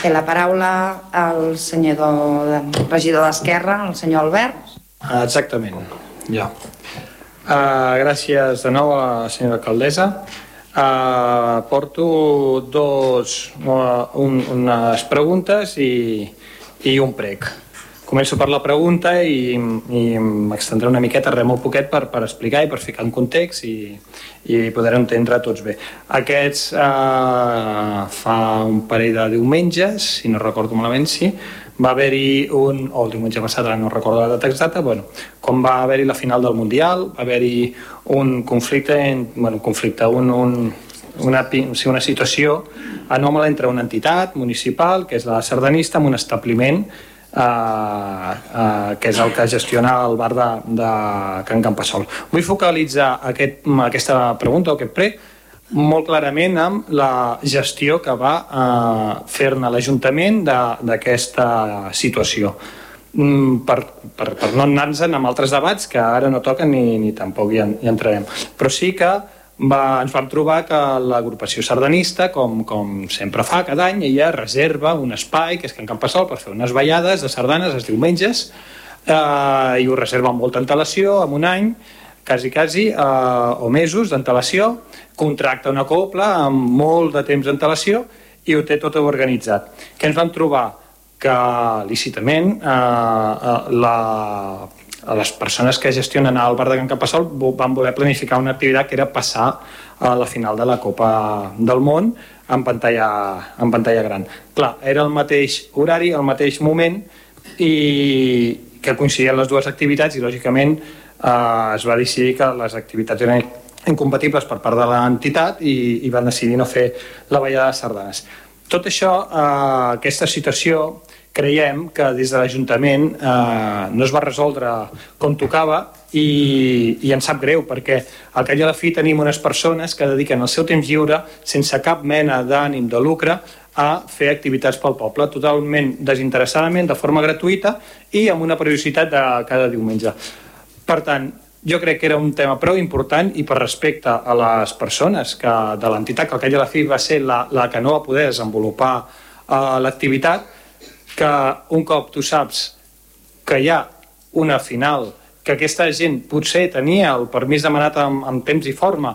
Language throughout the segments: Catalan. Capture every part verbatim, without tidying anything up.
Té la paraula el senyor regidor d'Esquerra, el senyor Albert. Exactament, jo. Uh, gràcies de nou a la senyora alcaldessa. Uh, porto dos, uh, un, unes preguntes i, i un prec. Començo per la pregunta i, i m'extendré una miqueta, res molt poquet, per, per explicar i per ficar en context i, i poder entendre tots bé. Aquests eh, fa un parell de diumenges, si no recordo malament, sí, va haver-hi un, o el diumenge passat, ara no recordo la data exacta, bueno, quan va haver-hi la final del Mundial, va haver-hi un conflicte, en, bueno, un conflicte, un, un, una, una situació anòmala entre una entitat municipal, que és la sardanista, amb un establiment Uh, uh, que és el que gestiona el bar de, de Can Campassol. Vull focalitzar aquest, aquesta pregunta o aquest prec molt clarament amb la gestió que va uh, fer-ne l'Ajuntament d'aquesta situació. Mm, per, per, per no anar-nos-en amb altres debats que ara no toquen ni, ni tampoc hi, hi entrarem. Però sí que Va, ens vam trobar que l'agrupació sardanista, com, com sempre fa cada any, ella reserva un espai, que és Can Campassol, per fer unes ballades de sardanes els diumenges, eh, i ho reserva amb molta antelació, amb un any, quasi, quasi, eh, o mesos d'antelació, contracta una cobla amb molt de temps d'antelació i ho té tot organitzat. Què ens vam trobar? Que lícitament eh, la... les persones que gestionen el bar de Can Campassol van voler planificar una activitat que era passar a la final de la Copa del Món en pantalla, en pantalla gran. Clar, era el mateix horari, el mateix moment, i que coincidien les dues activitats i, lògicament, eh, es va decidir que les activitats eren incompatibles per part de l'entitat i, i van decidir no fer la ballada de sardanes. Tot això, eh, aquesta situació, creiem que des de l'Ajuntament eh, no es va resoldre com tocava i, i ens sap greu perquè al cap i a la fi tenim unes persones que dediquen el seu temps lliure sense cap mena d'ànim de lucre a fer activitats pel poble, totalment desinteressadament, de forma gratuïta i amb una periodicitat de cada diumenge. Per tant, jo crec que era un tema prou important i per respecte a les persones que, de l'entitat, que al cap i a la fi va ser la, la que no va poder desenvolupar eh, l'activitat, que un cop tu saps que hi ha una final, que aquesta gent potser tenia el permís demanat amb, amb temps i forma,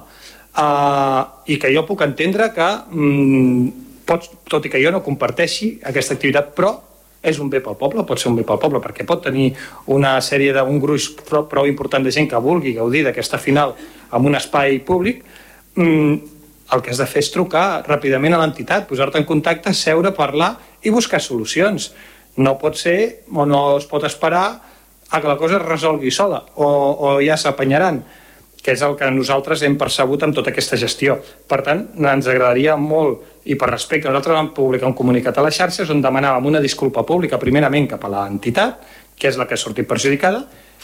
eh, i que jo puc entendre que, mm, pots, tot i que jo no comparteixi aquesta activitat, però és un bé pel poble, pot ser un bé pel poble, perquè pot tenir una sèrie d'un gruix prou, prou important de gent que vulgui gaudir d'aquesta final en un espai públic. mm, el que has de fer és trucar ràpidament a l'entitat, posar-te en contacte, seure, parlar i buscar solucions. No pot ser o no es pot esperar a que la cosa es resolgui sola o, o ja s'apanyaran, que és el que nosaltres hem percebut amb tota aquesta gestió. Per tant, ens agradaria molt, i per respecte, nosaltres vam publicar un comunicat a les xarxes on demanàvem una disculpa pública primerament cap a l'entitat, que és la que ha sortit perjudicada,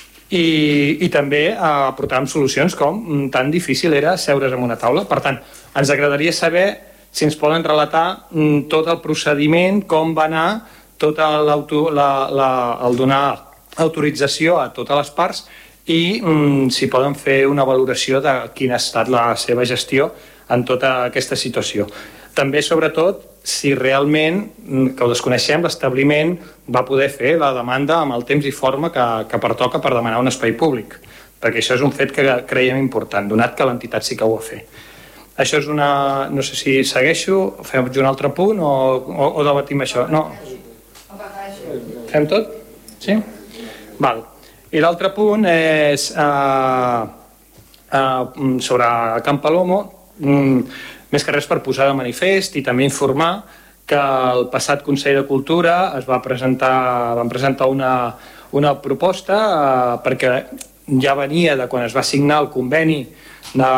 i, i també aportàvem solucions com tan difícil era seure's en una taula. Per tant, ens agradaria saber si ens poden relatar tot el procediment, com va anar tot el, la, la, el donar autorització a totes les parts i mm, si poden fer una valoració de quina ha estat la seva gestió en tota aquesta situació. També, sobretot, si realment, que ho desconeixem, l'establiment va poder fer la demanda amb el temps i forma que, que pertoca per demanar un espai públic, perquè això és un fet que creiem important, donat que l'entitat sí que ho va fer. Això és una... no sé si segueixo, fem un altre punt o, o, o debatim això? No. Fem tot? Sí? Val. I l'altre punt és eh, eh, sobre Can Palomo, mm, més que res per posar de manifest i també informar que el passat Consell de Cultura es va presentar, van presentar una, una proposta eh, perquè ja venia de quan es va signar el conveni de,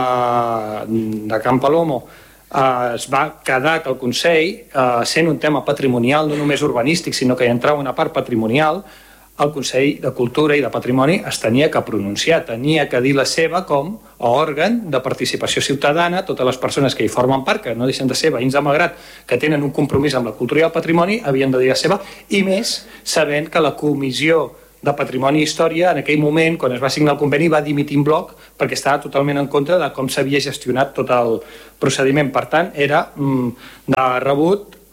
de Can Palomo, eh, es va quedar que el Consell, eh, sent un tema patrimonial, no només urbanístic, sinó que hi entrava una part patrimonial, el Consell de Cultura i de Patrimoni es tenia que pronunciar, tenia que dir la seva com a òrgan de participació ciutadana, totes les persones que hi formen part, que no deixen de ser veïns de Malgrat, que tenen un compromís amb la cultura i el patrimoni, havien de dir la seva, i més sabent que la Comissió de Patrimoni i Història, en aquell moment, quan es va signar el conveni, va dimitir en bloc perquè estava totalment en contra de com s'havia gestionat tot el procediment. Per tant, era mm, de rebut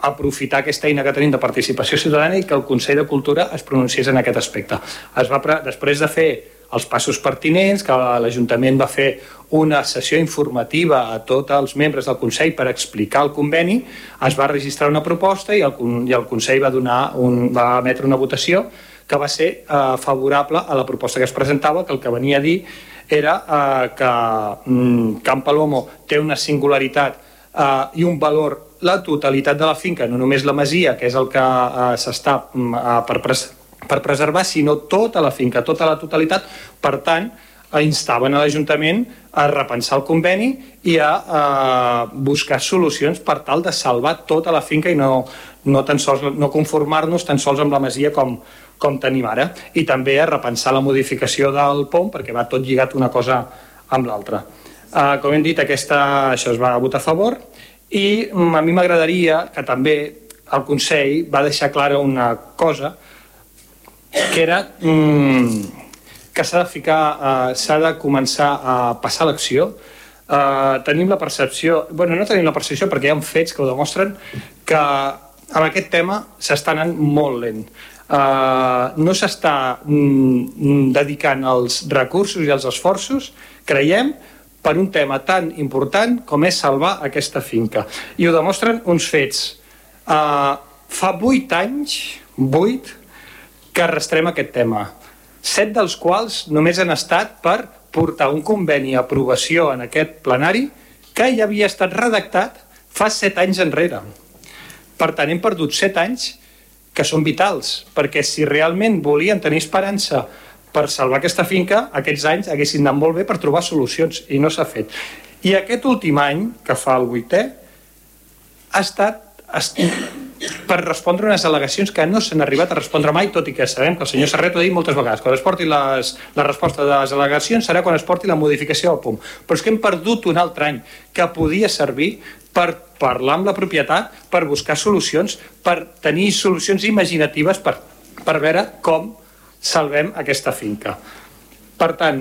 aprofitar aquesta eina que tenim de participació ciutadana i que el Consell de Cultura es pronunciés en aquest aspecte. Es va, després de fer els passos pertinents, que l'Ajuntament va fer una sessió informativa a tots els membres del Consell per explicar el conveni, es va registrar una proposta i el, i el Consell va, donar un, va emetre una votació que va ser eh, favorable a la proposta que es presentava, que el que venia a dir era eh, que mm, Can Palomo té una singularitat eh, i un valor, la totalitat de la finca, no només la masia, que és el que eh, s'està eh, per, pres per preservar, sinó tota la finca, tota la totalitat. Per tant, eh, instaven a l'Ajuntament a repensar el conveni i a eh, buscar solucions per tal de salvar tota la finca i no, no, tan sols, no conformar-nos tan sols amb la masia com, com tenim ara, i també a repensar la modificació del P O M perquè va tot lligat una cosa amb l'altra. Uh, com hem dit, aquesta, això es va votar a favor i a mi m'agradaria que també el Consell va deixar clara una cosa, que era mm, que s'ha de ficar, uh, s'ha de començar a passar l'acció. Uh, tenim la percepció, bueno, no tenim la percepció perquè hi ha fets que ho demostren, que amb aquest tema s'està anant molt lent. Uh, no s'està mm, dedicant els recursos i els esforços, creiem, per un tema tan important com és salvar aquesta finca. I ho demostren uns fets. Uh, fa vuit anys, vuit, que arrastrem aquest tema. Set dels quals només han estat per portar un conveni a aprovació en aquest plenari que ja havia estat redactat fa set anys enrere. Per tant, hem perdut set anys que són vitals, perquè si realment volien tenir esperança per salvar aquesta finca, aquests anys haguessin anat molt bé per trobar solucions, i no s'ha fet. I aquest últim any, que fa el vuitè, ha estat per respondre unes al·legacions que no s'han arribat a respondre mai, tot i que sabem que el senyor Serret ho ha dit moltes vegades, quan es porti les, la resposta de les al·legacions serà quan es porti la modificació del P O M. Però és que hem perdut un altre any que podia servir per parlar amb la propietat, per buscar solucions, per tenir solucions imaginatives per, per veure com salvem aquesta finca. Per tant,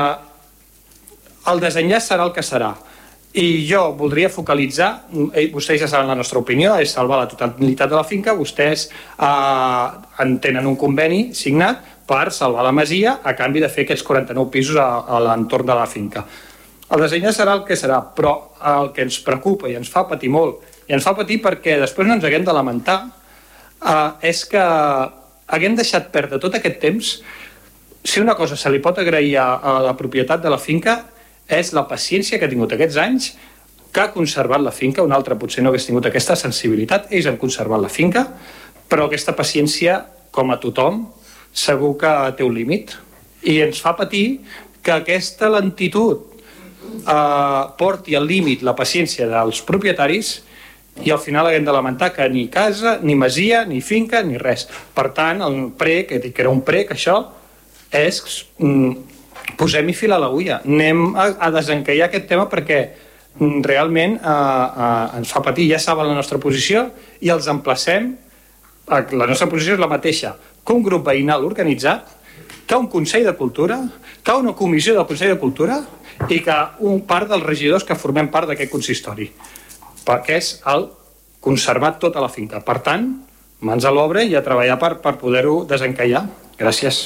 eh, el desenllaç serà el que serà. I jo voldria focalitzar, vostès ja saben la nostra opinió, és salvar la totalitat de la finca, vostès eh, en tenen un conveni signat per salvar la masia a canvi de fer aquests quaranta-nou pisos a, a l'entorn de la finca. El desenllaç serà el que serà, però el que ens preocupa i ens fa patir molt, i ens fa patir perquè després no ens haguem de lamentar, eh, és que haguem deixat perdre tot aquest temps. Si una cosa se li pot agrair a la propietat de la finca és la paciència que ha tingut aquests anys, que ha conservat la finca. Un altre potser no hagués tingut aquesta sensibilitat, ells han conservat la finca, però aquesta paciència, com a tothom, segur que té un límit. I ens fa patir que aquesta lentitud eh, porti al límit la paciència dels propietaris i al final haguem de lamentar que ni casa, ni masia, ni finca, ni res. Per tant, el prec, que dic que era un prec, això és mm, posem-hi fil a l'agulla, anem a, a desencallar aquest tema perquè mm, realment eh, eh, ens fa patir. Ja saben la nostra posició i els emplacem, eh, la nostra posició és la mateixa que un grup veïnal organitzat, que un Consell de Cultura, que una comissió del Consell de Cultura i que un part dels regidors que formem part d'aquest consistori, perquè és el conservar tota la finca. Per tant, mans a l'obra i a treballar per, per poder-ho desencallar. Gràcies.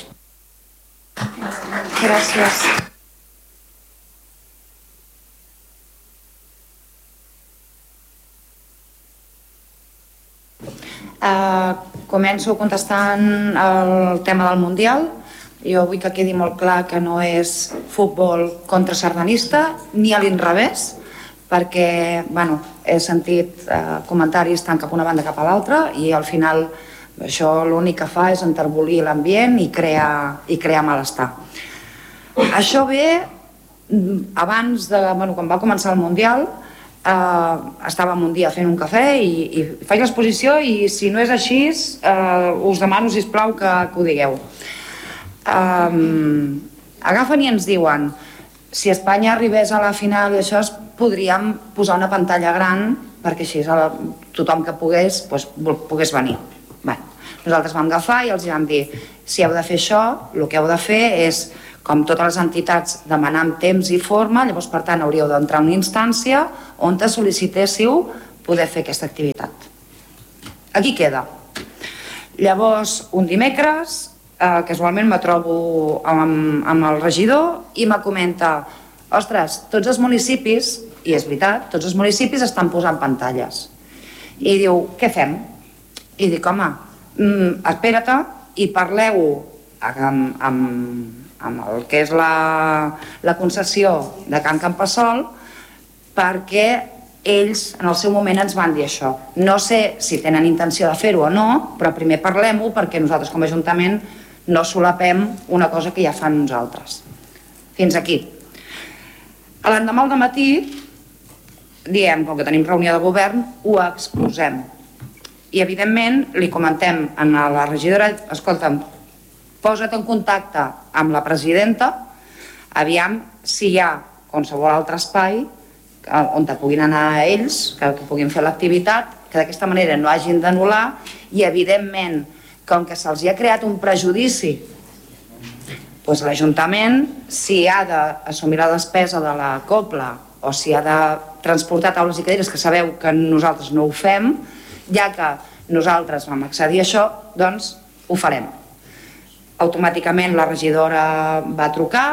Gràcies. Uh, començo contestant el tema del Mundial. Jo vull que quedi molt clar que no és futbol contra sardanista ni a l'inrevés, perquè bueno, he sentit eh, comentaris tant cap a una banda cap a l'altra i al final això l'únic que fa és enterbolir l'ambient i crear, i crear malestar. Això ve abans de, bueno, quan va començar el Mundial, eh, estàvem un dia fent un cafè i, i faig l'exposició i si no és així eh, us demano sisplau que, que ho digueu. Um, agafen i ens diuen si Espanya arribés a la final i això, podríem posar una pantalla gran perquè així la, tothom que pogués doncs, pogués venir. Bé, nosaltres vam agafar i els vam dir si heu de fer això, el que heu de fer és, com totes les entitats, demanar amb temps i forma, llavors per tant hauríeu d'entrar en una instància on te sol·licitéssiu poder fer aquesta activitat. aquí queda. Llavors, un dimecres, eh, casualment me trobo amb, amb el regidor i me comenta: ostres, tots els municipis, i és veritat, tots els municipis estan posant pantalles. I diu: què fem? I dic: home, mm, espera't i parleu amb, amb, amb el que és la, la concessió de Can Campassol, perquè ells en el seu moment ens van dir això. No sé si tenen intenció de fer-ho o no, però primer parlem-ho, perquè nosaltres com a Ajuntament no solapem una cosa que ja fan nosaltres. Fins aquí. L'endemà al dematí diem, com que tenim reunió de govern, ho exposem. I evidentment li comentem a la regidora: escolta'm, posa't en contacte amb la presidenta, aviam si hi ha qualsevol altre espai on puguin anar ells, que puguin fer l'activitat, que d'aquesta manera no hagin d'anul·lar. I evidentment, com que se'ls ha creat un prejudici, doncs l'Ajuntament, si ha d'assumir la despesa de la cobla o si ha de transportar taules i cadires, que sabeu que nosaltres no ho fem, ja que nosaltres vam accedir a això, doncs ho farem. Automàticament la regidora va trucar,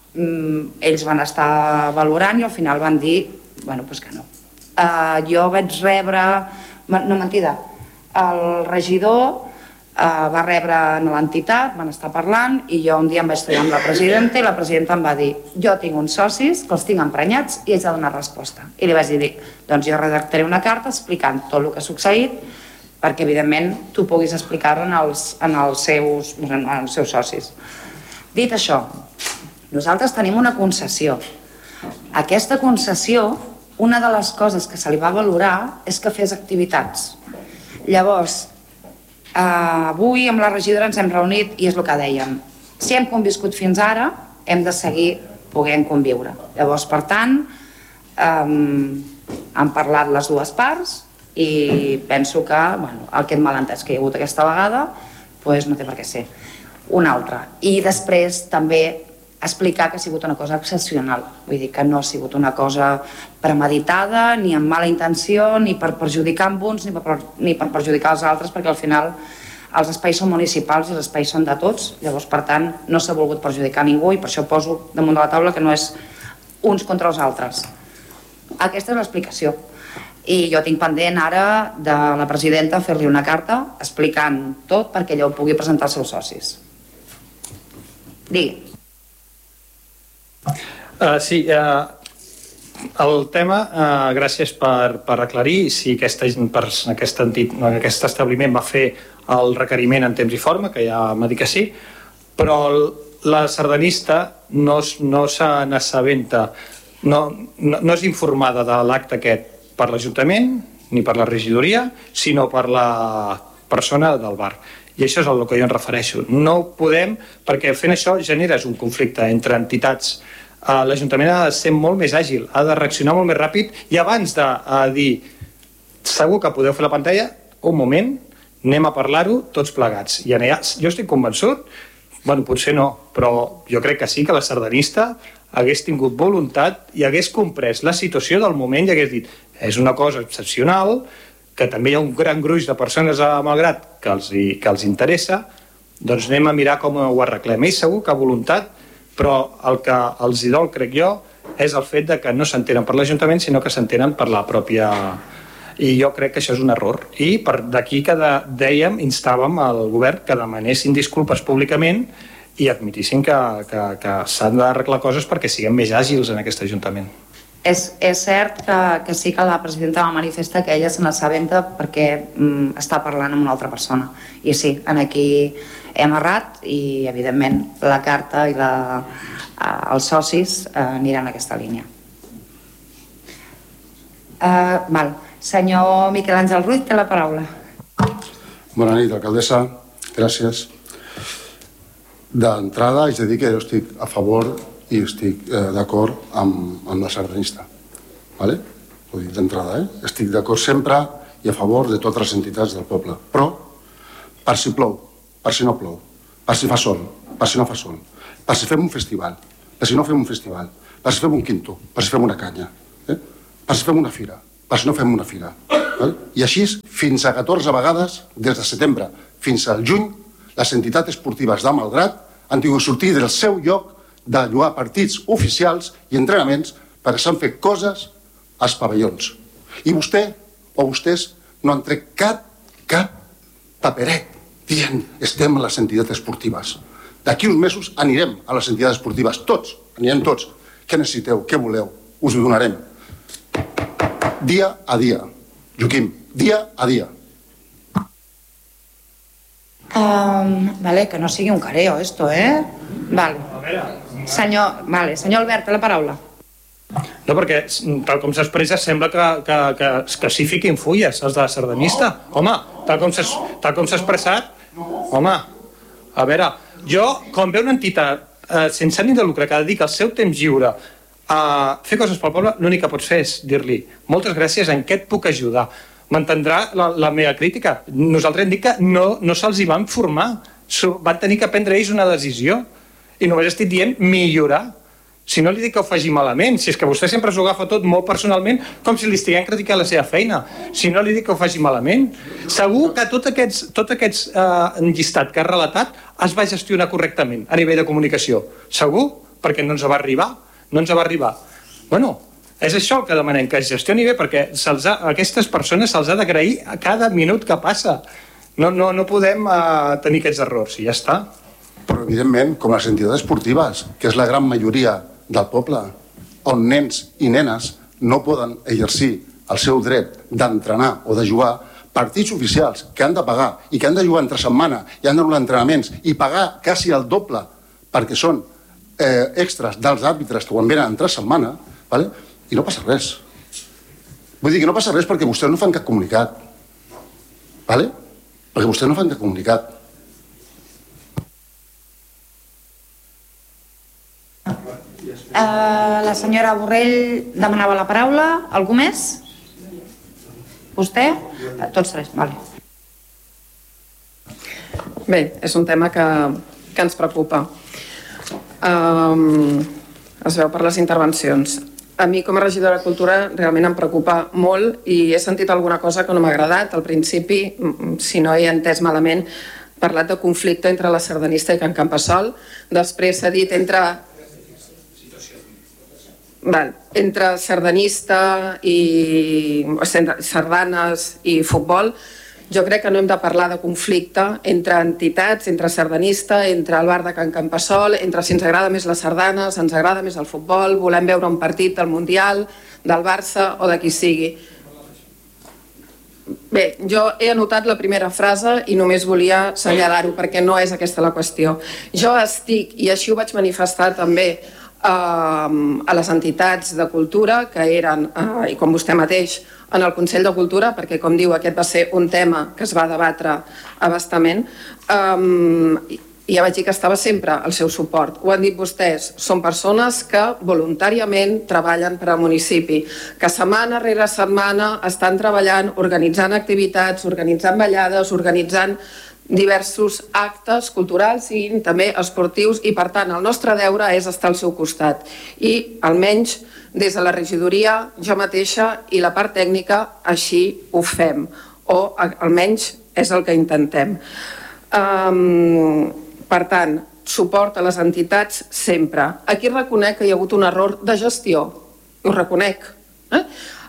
ells van estar valorant i al final van dir bueno, doncs que no. Uh, jo vaig rebre, no mentida, el regidor uh, va rebre en l'entitat, van estar parlant i jo un dia em vaig trobar amb la presidenta i la presidenta em va dir: jo tinc uns socis que els tinc emprenyats i haig de donar resposta. I li vaig dir: doncs jo redactaré una carta explicant tot el que ha succeït perquè evidentment tu puguis explicar-ho en, els, en, els seus, en els seus socis. Dit això, nosaltres tenim una concessió. Aquesta concessió, una de les coses que se li va valorar és que fes activitats. Llavors, eh, avui amb la regidora ens hem reunit i és el que dèiem: si hem conviscut fins ara, hem de seguir podent conviure. Llavors, per tant, eh, han parlat les dues parts i penso que bueno, aquest malentès que hi ha hagut aquesta vegada doncs no té per què ser. Una altra. I després també explicar que ha sigut una cosa excepcional. Vull dir que no ha sigut una cosa premeditada, ni amb mala intenció, ni per perjudicar amb uns, ni per, ni per perjudicar els altres, perquè al final els espais són municipals i els espais són de tots. Llavors, per tant, no s'ha volgut perjudicar ningú i per això poso damunt de la taula que no és uns contra els altres. Aquesta és l'explicació. I jo tinc pendent ara de la presidenta fer-li una carta explicant tot perquè ella ho pugui presentar als seus socis. Digui. Uh, sí, uh, el tema, uh, gràcies per, per aclarir si aquesta, per, aquest, entit, aquest establiment va fer el requeriment en temps i forma, que ja m'ha dit que sí, però la sardanista no, no se n'assabenta, no, no, no és informada de l'acte aquest per l'Ajuntament ni per la regidoria, sinó per la persona del bar. I això és el que jo em refereixo. No podem, perquè fent això generes un conflicte entre entitats. L'Ajuntament ha de ser molt més àgil, ha de reaccionar molt més ràpid i abans de dir segur que podeu fer la pantalla, un moment, anem a parlar-ho tots plegats. I allà, jo estic convençut, bueno, potser no, però jo crec que sí que la sardanista hagués tingut voluntat i hagués comprès la situació del moment i hagués dit: és una cosa excepcional, que també hi ha un gran gruix de persones a Malgrat que els, que els interessa, doncs anem a mirar com ho arreglem. I segur que voluntat, però el que els hi dol, crec jo, és el fet de que no s'entenen per l'Ajuntament, sinó que s'entenen per la pròpia... I jo crec que això és un error. I d'aquí que de, dèiem, instàvem al govern que demanessin disculpes públicament i admetissin que, que, que s'han d'arreglar coses perquè siguem més àgils en aquest Ajuntament. És, és cert que, que sí que la presidenta va manifestar que ella se n'assabenta perquè mm, està parlant amb una altra persona. I sí, en aquí hem errat i, evidentment, la carta i la, eh, els socis eh, aniran en aquesta línia. Eh, val. Senyor Miquel Àngel Ruiz, té la paraula. Bona nit, alcaldessa. Gràcies. D'entrada, haig de dir que jo estic a favor i estic eh, d'acord amb, amb la sardanista. Vale? Ho dic d'entrada, eh? Estic d'acord sempre i a favor de totes les entitats del poble. Però, per si plou, per si no plou, per si fa sol, per si no fa sol, per si fem un festival, per si no fem un festival, per si fem un quinto, per si fem una canya, eh? Per si fem una fira, per si no fem una fira. I així, fins a catorze vegades, des de setembre fins al juny, les entitats esportives de Malgrat han tingut que sortir del seu lloc de jugar partits oficials i entrenaments perquè s'han fet coses als pavellons. I vostè o vostès no han tret cap, cap paperet dient estem a les entitats esportives. D'aquí uns mesos anirem a les entitats esportives, tots, anirem tots. Què necessiteu? Què voleu? Us ho donarem. Dia a dia. Joaquim, dia a dia. Um, vale, que no sigui un careo, esto, eh? Vale. Senyor, vale, senyor Albert, la paraula. No, perquè tal com s'expressa sembla que, que, que, que s'hi fiquin fulles, els de la sardanista. Home, tal com s'ha expressat, home, a veure, jo, quan veu una entitat eh, sense ànim de lucre que dedica el seu temps lliure a fer coses pel poble, l'únic que pots fer és dir-li moltes gràcies, en què et puc ajudar? M'entendrà la, la meva crítica. Nosaltres hem dit que no, no se'ls hi van formar, van tenir que prendre ells una decisió i només estic dient millorar. Si no li dic que ho faci malament, si és que vostè sempre s'ho agafa tot molt personalment, com si li estiguem criticant la seva feina. Si no li dic que ho faci malament, segur que tot aquest, tot aquest eh, llistat que ha relatat es va gestionar correctament a nivell de comunicació. Segur, perquè no ens va arribar. No ens va arribar. Bueno, és això el que demanem, que es gestioni bé, perquè ha, a aquestes persones se'ls ha d'agrair a cada minut que passa. No, no, no podem uh, tenir aquests errors, i ja està. Però, evidentment, com les entitats esportives, que és la gran majoria del poble, on nens i nenes no poden exercir el seu dret d'entrenar o de jugar, partits oficials que han de pagar i que han de jugar entre setmana i han de donar entrenaments i pagar quasi el doble perquè són eh, extras dels àrbitres que quan venen entre setmana, ¿vale? I no passa res. Vull dir que no passa res perquè vostès no fan cap comunicat. ¿Vale? Perquè vostès no fan cap comunicat. Uh, la senyora Borrell demanava la paraula. Algú més? Vostè? Uh, tots tres, vale. Bé, és un tema que, que ens preocupa. Um, es veu per les intervencions. A mi, com a regidora de Cultura, realment em preocupa molt i he sentit alguna cosa que no m'ha agradat. Al principi, si no he entès malament, he parlat de conflicte entre la sardanista i Can Campassol. Després s'ha dit entre... Val, entre sardanista i sardanes i futbol. Jo crec que no hem de parlar de conflicte entre entitats, entre sardanista, entre el bar de Can Campassol, entre si ens agrada més les sardanes, ens agrada més el futbol, volem veure un partit del Mundial, del Barça o de qui sigui. Bé, jo he anotat la primera frase i només volia assenyalar-ho perquè no és aquesta la qüestió. Jo estic, i així ho vaig manifestar també a les entitats de cultura que eren, i com vostè mateix, en el Consell de Cultura, perquè, com diu, aquest va ser un tema que es va debatre a bastament, i ja vaig dir que estava sempre al seu suport. Ho han dit vostès, són persones que voluntàriament treballen per al municipi, que setmana rere setmana estan treballant, organitzant activitats, organitzant ballades, organitzant diversos actes culturals i també esportius, i per tant el nostre deure és estar al seu costat i almenys des de la regidoria, jo mateixa i la part tècnica així ho fem, o almenys és el que intentem. Um, per tant, suport a les entitats sempre. Aquí reconec que hi ha hagut un error de gestió, ho reconec. Eh?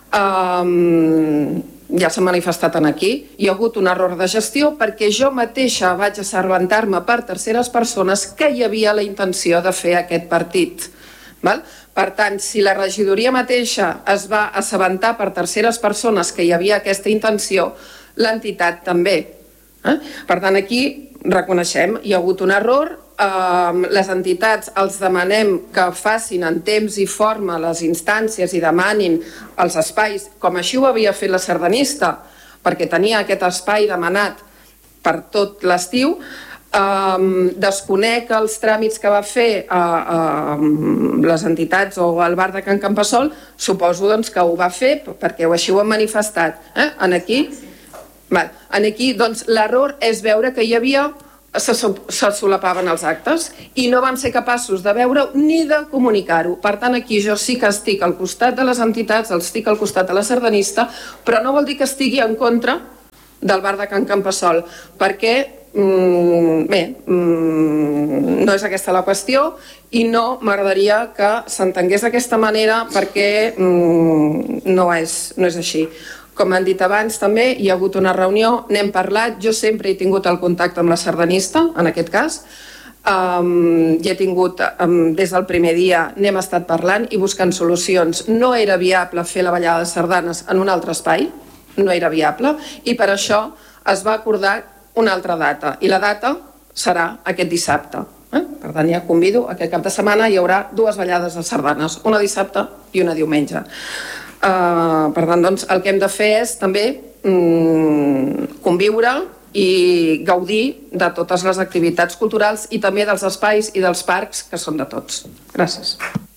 Um, ja s'ha manifestat aquí, hi ha hagut un error de gestió perquè jo mateixa vaig assabentar-me per terceres persones que hi havia la intenció de fer aquest partit. Val? Per tant, si la regidoria mateixa es va assabentar per terceres persones que hi havia aquesta intenció, l'entitat també. Eh? Per tant, aquí reconeixem, hi ha hagut un error, eh, les entitats els demanem que facin en temps i forma les instàncies i demanin els espais, com així ho havia fet la sardanista, perquè tenia aquest espai demanat per tot l'estiu. Um, desconec els tràmits que va fer uh, uh, les entitats o el bar de Can Campassol, suposo doncs, que ho va fer perquè així ho han manifestat. Eh? En aquí, val. En aquí doncs, l'error és veure que hi havia se, se solapaven els actes i no vam ser capaços de veure-ho ni de comunicar-ho. Per tant, aquí jo sí que estic al costat de les entitats, estic al costat de la sardanista, però no vol dir que estigui en contra del bar de Can Campassol, perquè mm, bé, mm, no és aquesta la qüestió i no m'agradaria que s'entengués d'aquesta manera perquè mm, no, és, no és així. Com han dit abans també, hi ha hagut una reunió, n'hem parlat, jo sempre he tingut el contacte amb la sardanista, en aquest cas, um, i he tingut, um, des del primer dia n'hem estat parlant i buscant solucions. No era viable fer la ballada de sardanes en un altre espai, no era viable, i per això es va acordar una altra data, i la data serà aquest dissabte. Eh? Per tant, ja convido, aquest cap de setmana hi haurà dues ballades de sardanes, una dissabte i una diumenge. Uh, per tant, doncs, el que hem de fer és també mm, conviure i gaudir de totes les activitats culturals i també dels espais i dels parcs que són de tots. Gràcies.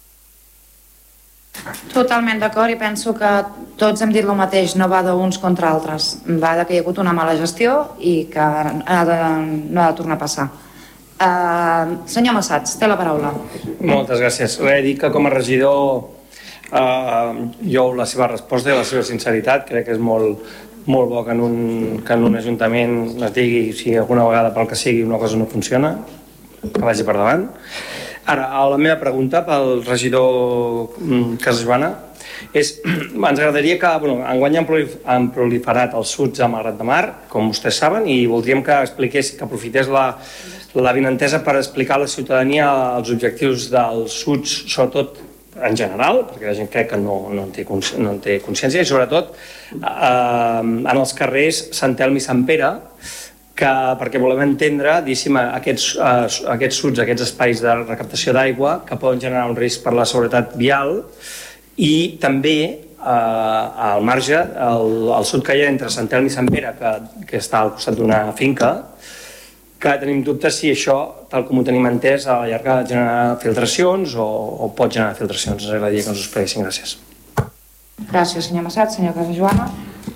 Totalment d'acord i penso que tots hem dit el mateix, no va d'uns contra altres, va de que hi ha hagut una mala gestió i que ha de, no ha de tornar a passar. Uh, senyor Massats, té la paraula. Moltes gràcies. Res, dic que com a regidor Uh, jo la seva resposta i la seva sinceritat crec que és molt, molt bo que en, un, que en un ajuntament es digui si alguna vegada pel que sigui una cosa no funciona que vagi per davant. Ara, la meva pregunta pel regidor Casajoana és, ens agradaria que, bueno, enguany han proliferat els suds a Malgrat de Mar, com vostès saben, i voldríem que expliqués, que aprofités la, la vinentesa per explicar a la ciutadania els objectius dels suds, sobretot en general, perquè la gent crec que no, no, en, té no en té consciència, i sobretot eh, en els carrers Sant Telm i Sant Pere, que, perquè volem entendre aquests, eh, aquests suds, aquests espais de recaptació d'aigua que poden generar un risc per la seguretat vial i també eh, al marge, el, el sud que hi ha entre Sant Telm i Sant Pere, que, que està al costat d'una finca, que tenim dubtes si això, tal com ho tenim entès, a la llarga genera filtracions o, o pot generar filtracions. Ens agradaria que ens ho expliquessin. Gràcies. Gràcies, senyor Massats. Senyor Casajoana.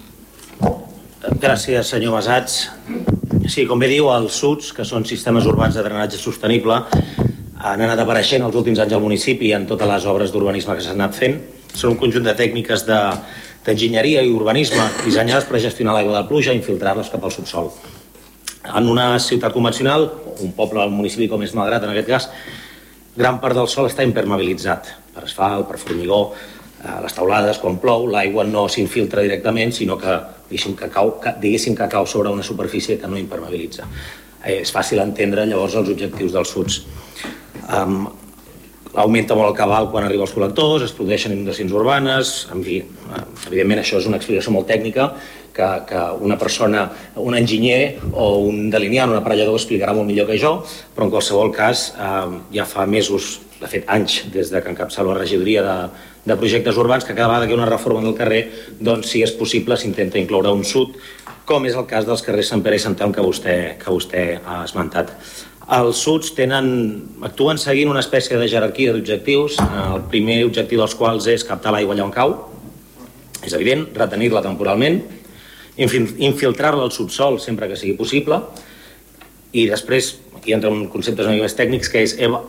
Gràcies, senyor Massats. Sí, com bé diu, els suds, que són sistemes urbans de drenatge sostenible, han anat apareixent els últims anys al municipi en totes les obres d'urbanisme que s'han anat fent. Són un conjunt de tècniques d'enginyeria i urbanisme dissenyades per gestionar l'aigua de pluja i infiltrar-les cap al subsol. En una ciutat convencional, un poble del municipi com és Malgrat, en aquest cas, gran part del sòl està impermeabilitzat per asfalt, per formigó, a les teulades, quan plou, l'aigua no s'infiltra directament, sinó que diguéssim que, cau, que, diguéssim que cau sobre una superfície que no impermeabilitza. Eh, és fàcil entendre llavors els objectius dels suds. Um, augmenta molt el cabal quan arriba als col·lectors, es produeixen inundacions urbanes, en fi, evidentment això és una explicació molt tècnica, que, que una persona, un enginyer o un delineant, un aparellador explicarà molt millor que jo, però en qualsevol cas eh, ja fa mesos, de fet anys, des de que encapçalo la regidoria de, de projectes urbans, que cada vegada que hi ha una reforma del carrer, doncs si és possible s'intenta incloure un sud, com és el cas dels carrers Sant Pere i Sant Telm que vostè, que vostè ha esmentat. Els suds tenen, actuen seguint una espècie de jerarquia d'objectius, el primer objectiu dels quals és captar l'aigua allà on cau, és evident, retenir-la temporalment, infiltrar-la al subsol sempre que sigui possible i després aquí entra un concepte una mica més tècnics que és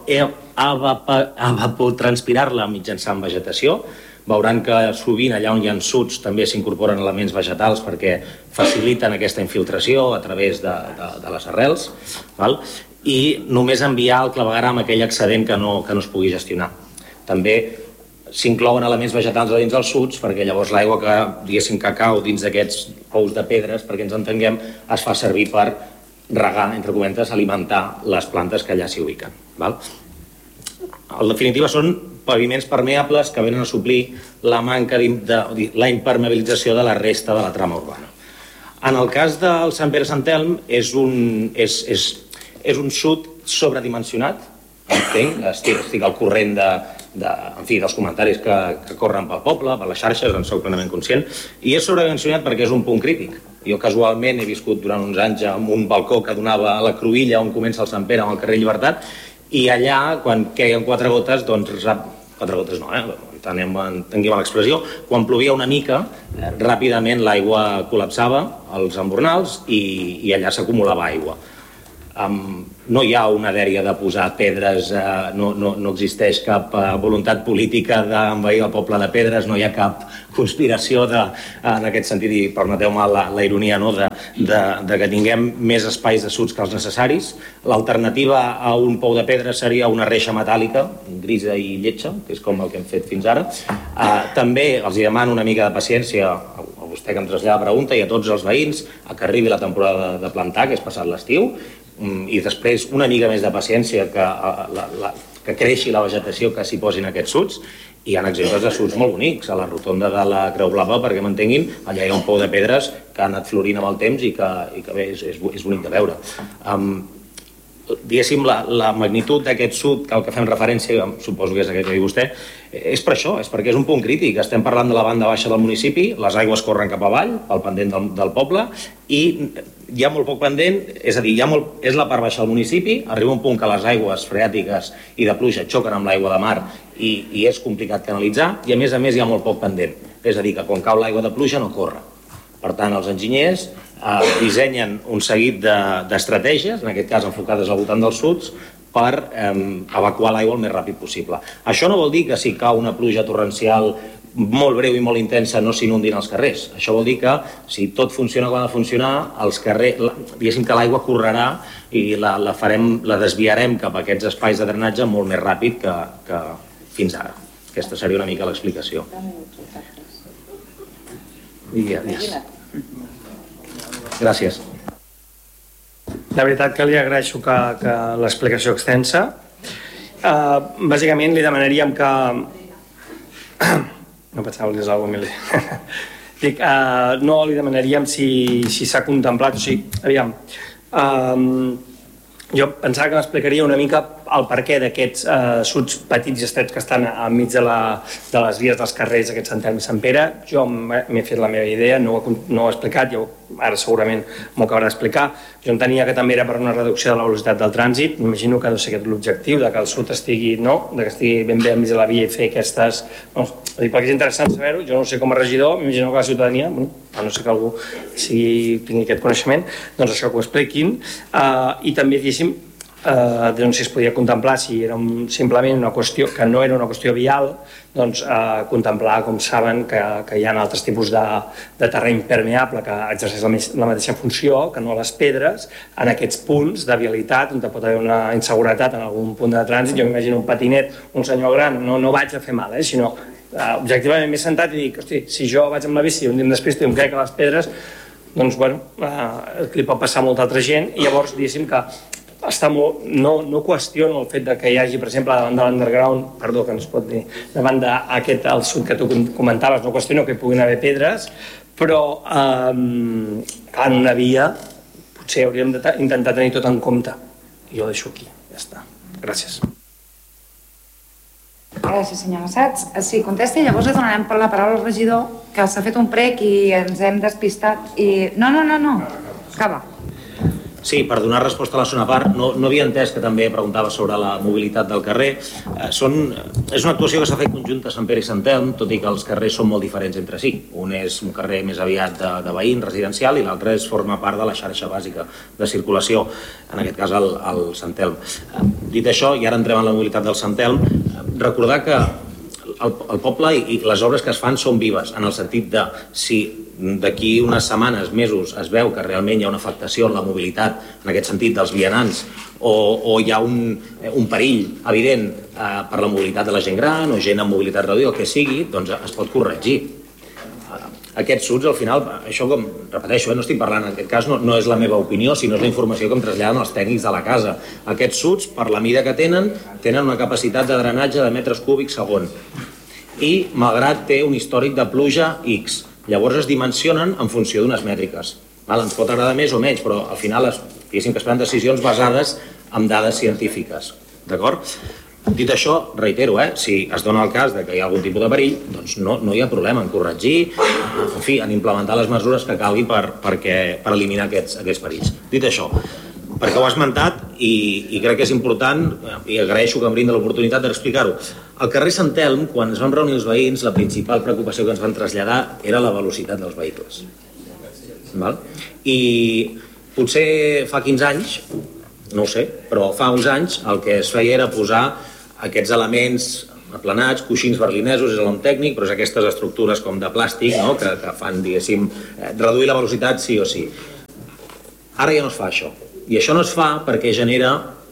evapotranspirar-la mitjançant vegetació. Veuran que sovint allà on hi ha suds també s'incorporen elements vegetals perquè faciliten aquesta infiltració a través de, de, de les arrels, val? I només enviar el clavegueram aquell excedent que no, que no es pugui gestionar. També s'inclouen elements vegetals a dins dels suds perquè llavors l'aigua que, diguéssim, que cau dins d'aquests pous de pedres, perquè ens entenguem, es fa servir per regar, entre comentes, alimentar les plantes que allà s'hi ubiquen. Val? En definitiva, són paviments permeables que venen a suplir la manca de, de la impermeabilització de la resta de la trama urbana. En el cas del Sant Pere Sant Telm és un, és, és, és un sud sobredimensionat, entenc, estic, estic al corrent de, de, en fi, dels comentaris que, que corren pel poble, per les xarxes, en soc plenament conscient, i és sobredimensionat perquè és un punt crític. Jo casualment he viscut durant uns anys amb un balcó que donava a la Cruïlla on comença el Sant Pere, amb el carrer Llibertat, i allà, quan queien quatre gotes, doncs, quatre gotes no, eh? Entenguem l'expressió, quan plovia una mica, eh, ràpidament l'aigua col·lapsava als embornals i, i allà s'acumulava aigua. no hi ha una dèria de posar pedres, no, no, no existeix cap voluntat política d'envair el poble de pedres, no hi ha cap conspiració de, en aquest sentit, i permeteu-me la, la ironia, no? de, de, de que tinguem més espais de suds que els necessaris. L'alternativa a un pou de pedra seria una reixa metàl·lica, grisa i lletja, que és com el que hem fet fins ara. Uh, també els demano una mica de paciència a vostè que em trasllada la pregunta i a tots els veïns a que arribi la temporada de plantar, que és passat l'estiu, i després una mica més de paciència que, la, la, que creixi la vegetació que s'hi posin aquests suds. Hi ha exemples de suds molt bonics a la rotonda de la Creu Blava, perquè m'entenguin, allà hi ha un pou de pedres que ha anat florint amb el temps i que, i que bé, és, és, és bonic de veure. Um, diguéssim, la, la magnitud d'aquest sud, que el que fem referència, suposo que és aquest que diu vostè, és per això, és perquè és un punt crític. Estem parlant de la banda baixa del municipi, les aigües corren cap avall, pel pendent del, del poble, i hi ha molt poc pendent, és a dir, hi ha molt, és la part baixa del municipi, arriba un punt que les aigües freàtiques i de pluja xoquen amb l'aigua de mar i, i és complicat canalitzar, i a més a més hi ha molt poc pendent. És a dir, que quan cau l'aigua de pluja no corre. Per tant, els enginyers eh, dissenyen un seguit d'estratègies, de, en aquest cas enfocades al voltant dels suds, per eh, evacuar l'aigua el més ràpid possible. Això no vol dir que si cau una pluja torrencial molt breu i molt intensa no s'inundin els carrers. Això vol dir que si tot funciona com ha de funcionar, els carrers, diguéssim que l'aigua correrà i la, la, farem, la desviarem cap a aquests espais de drenatge molt més ràpid que, que fins ara. Aquesta seria una mica l'explicació. I ja, ja. Gràcies. La veritat que li agraeixo que, que l'explicació extensa. Uh, bàsicament li demanaríem que... No pensava que és alguna cosa. Dic, uh, no li demanaríem si si s'ha contemplat, o sigui, aviam, uh, jo pensava que m'explicaria una mica el perquè d'aquests eh, suds petits i estrets que estan enmig de, la, de les vies dels carrers d'aquest Sant Telm i Sant Pere. Jo m'he fet la meva idea, no ho, he, no ho he explicat, jo ara segurament m'ho acabarà d'explicar. Jo entenia que també era per una reducció de la velocitat del trànsit. M'imagino que ha de ser aquest l'objectiu, de que el sud estigui, no? De que estigui ben bé enmig de la via i fer aquestes... No, perquè és interessant saber-ho, jo no ho sé com a regidor, m'imagino que la ciutadania, bueno, a no ser que algú sigui, tingui aquest coneixement, doncs això que ho expliquin. Uh, I també, diguéssim, Uh, doncs si es podia contemplar si era un, simplement una qüestió que no era una qüestió vial, doncs uh, contemplar, com saben, que, que hi ha altres tipus de, de terreny permeable que exerceix la, la mateixa funció que no les pedres en aquests punts de vialitat on pot haver una inseguretat en algun punt de trànsit. Jo m'imagino un patinet, un senyor gran, no, no vaig a fer mal, eh, sinó uh, objectivament m'he sentat i dic, hosti, si jo vaig amb la bici un dia després i em crec que les pedres, doncs bueno, uh, li pot passar a molta altra gent i llavors diguéssim que està molt, no, no qüestiono el fet de que hi hagi, per exemple, davant de l'underground, perdó, que ens pot dir, davant d'aquest al sud que tu comentaves, no qüestiono que hi puguin haver pedres, però eh, en una via potser hauríem d'intentar tenir tot en compte. I jo ho deixo aquí, ja està. Gràcies. Gràcies, senyora Sats. Si contesti, llavors li donarem la paraula al regidor, que s'ha fet un prec i ens hem despistat i... No, no, no, no. Acaba. Sí, per donar resposta a la segona part, no, no havia entès que també preguntava sobre la mobilitat del carrer. Eh, són, és una actuació que s'ha fet conjunta a Sant Pere i Sant Telm, tot i que els carrers són molt diferents entre si. Un és un carrer més aviat de, de veïn, residencial, i l'altre és forma part de la xarxa bàsica de circulació, en aquest cas el, el Sant Telm. Eh, dit això, i ara entrem en la mobilitat del Sant Telm, eh, recordar que el, el poble i, i les obres que es fan són vives, en el sentit de si d'aquí unes setmanes, mesos, es veu que realment hi ha una afectació en la mobilitat, en aquest sentit, dels vianants, o, o hi ha un, un perill evident eh, per la mobilitat de la gent gran o gent amb mobilitat reduïda, el que sigui, doncs es pot corregir. Aquests suds, al final, això com repeteixo, eh, no estic parlant, en aquest cas no, no és la meva opinió, sinó és la informació que em traslladen els tècnics de la casa. Aquests suds, per la mida que tenen, tenen una capacitat de drenatge de metres cúbics segon. I, malgrat té un històric de pluja X, llavors es dimensionen en funció d'unes mètriques. Val? Ens pot agradar més o menys, però al final es, diguéssim que es prenen decisions basades en dades científiques. D'acord? Dit això, reitero, eh, si es dona el cas de que hi ha algun tipus de perill, doncs no, no hi ha problema en corregir, en fi, en implementar les mesures que calgui per, perquè, per eliminar aquests, aquests perills. Dit això, perquè ho ha esmentat i, i crec que és important, i agraeixo que em brinda l'oportunitat d'explicar-ho. Al carrer Sant Telm, quan es van reunir els veïns, la principal preocupació que ens van traslladar era la velocitat dels vehicles. Val? I potser fa quinze anys no ho sé, però fa uns anys el que es feia era posar aquests elements aplanats, coixins berlinesos, és l'element tècnic, però és aquestes estructures com de plàstic, no? que, que fan, diguéssim, reduir la velocitat sí o sí. Ara ja no es fa això. I això no es fa perquè genera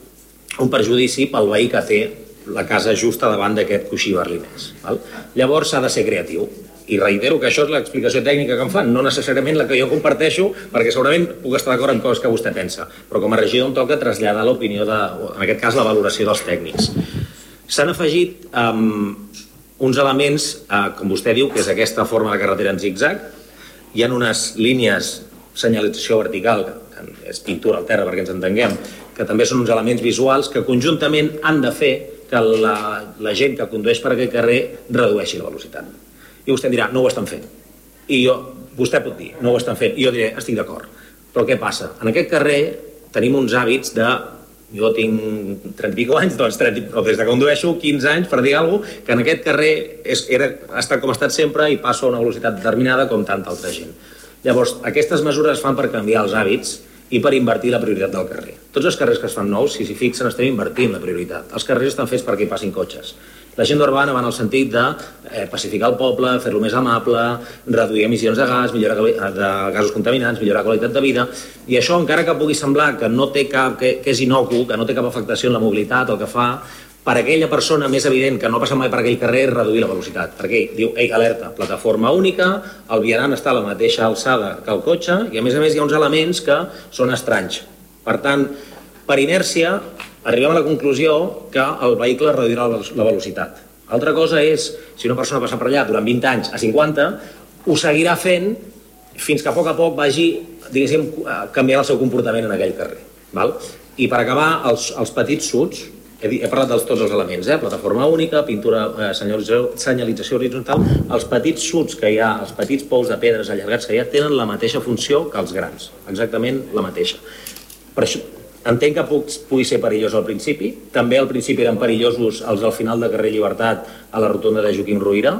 un perjudici pel veí que té la casa justa davant d'aquest coixí berlinès. Val? Llavors s'ha de ser creatiu. I reitero que això és l'explicació tècnica que em fan, no necessàriament la que jo comparteixo, perquè segurament puc estar d'acord amb coses que vostè pensa, però com a regidor em toca traslladar l'opinió de, en aquest cas, la valoració dels tècnics. S'han afegit um, uns elements, uh, com vostè diu, que és aquesta forma de carretera en zigzag. Hi ha unes línies, senyalització vertical, que és pintura al terra perquè ens entenguem, que també són uns elements visuals que conjuntament han de fer que la, la gent que condueix per aquest carrer redueixi la velocitat. I vostè em dirà, no ho estan fent. I jo, vostè pot dir, no ho estan fent. I jo diré, estic d'acord. Però què passa? En aquest carrer tenim uns hàbits de... Jo tinc trenta i pico anys, doncs trenta, o des de que condueixo, quinze anys, per dir alguna cosa, que en aquest carrer és, era, ha estat com ha estat sempre i passo a una velocitat determinada com tanta altra gent. Llavors, aquestes mesures es fan per canviar els hàbits i per invertir la prioritat del carrer. Tots els carrers que es fan nous, si s'hi fixen, estem invertint la prioritat. Els carrers estan fets perquè hi passin cotxes. L'agenda urbana va en el sentit de eh, pacificar el poble, fer-lo més amable, reduir emissions de gas, millorar de gasos contaminants, millorar la qualitat de vida, i això, encara que pugui semblar que no té cap, que, que és inocu, que no té cap afectació en la mobilitat, el que fa, per aquella persona més evident que no passa mai per aquell carrer és reduir la velocitat, perquè diu, ei, alerta, plataforma única, el vianant està a la mateixa alçada que el cotxe, i a més a més hi ha uns elements que són estranys. Per tant, per inèrcia, arribem a la conclusió que el vehicle reduirà la velocitat. Altra cosa és, si una persona passa per allà durant vint anys a cinquanta, ho seguirà fent fins que a poc a poc vagi, diguéssim, canviant el seu comportament en aquell carrer. Val? I per acabar, els, els petits suds, he, he parlat de tots els elements, eh? Plataforma única, pintura, eh, senyalització, senyalització horitzontal, els petits suds que hi ha, els petits pous de pedres allargats que hi ha, tenen la mateixa funció que els grans, exactament la mateixa. Per això, entenc que pugui ser perillós al principi. També al principi eren perillosos els al final de carrer Llibertat a la rotonda de Joaquim Ruyra,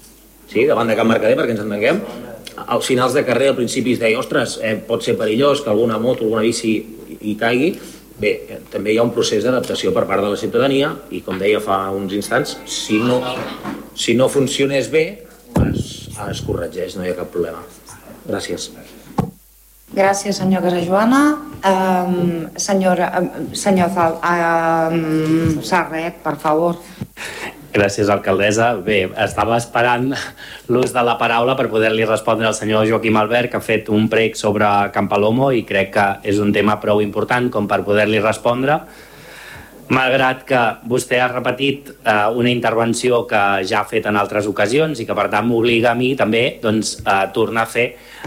sí, davant de Can Mercader, perquè ens entenguem. Als finals de carrer al principi es deia, ostres, eh, pot ser perillós que alguna moto, alguna bici hi caigui. Bé, eh, també hi ha un procés d'adaptació per part de la ciutadania i, com deia fa uns instants, si no, si no funcionés bé, es, es corregeix, no hi ha cap problema. Gràcies. Gràcies, senyor Casajoana. Um, senyora, um, senyor Zal, um, Sarret, per favor. Gràcies, alcaldessa. Bé, estava esperant l'ús de la paraula per poder-li respondre al senyor Joaquim Albert, que ha fet un prec sobre Campalomo i crec que és un tema prou important com per poder-li respondre. Malgrat que vostè ha repetit eh, una intervenció que ja ha fet en altres ocasions i que per tant m'obliga a mi també doncs, a tornar a fer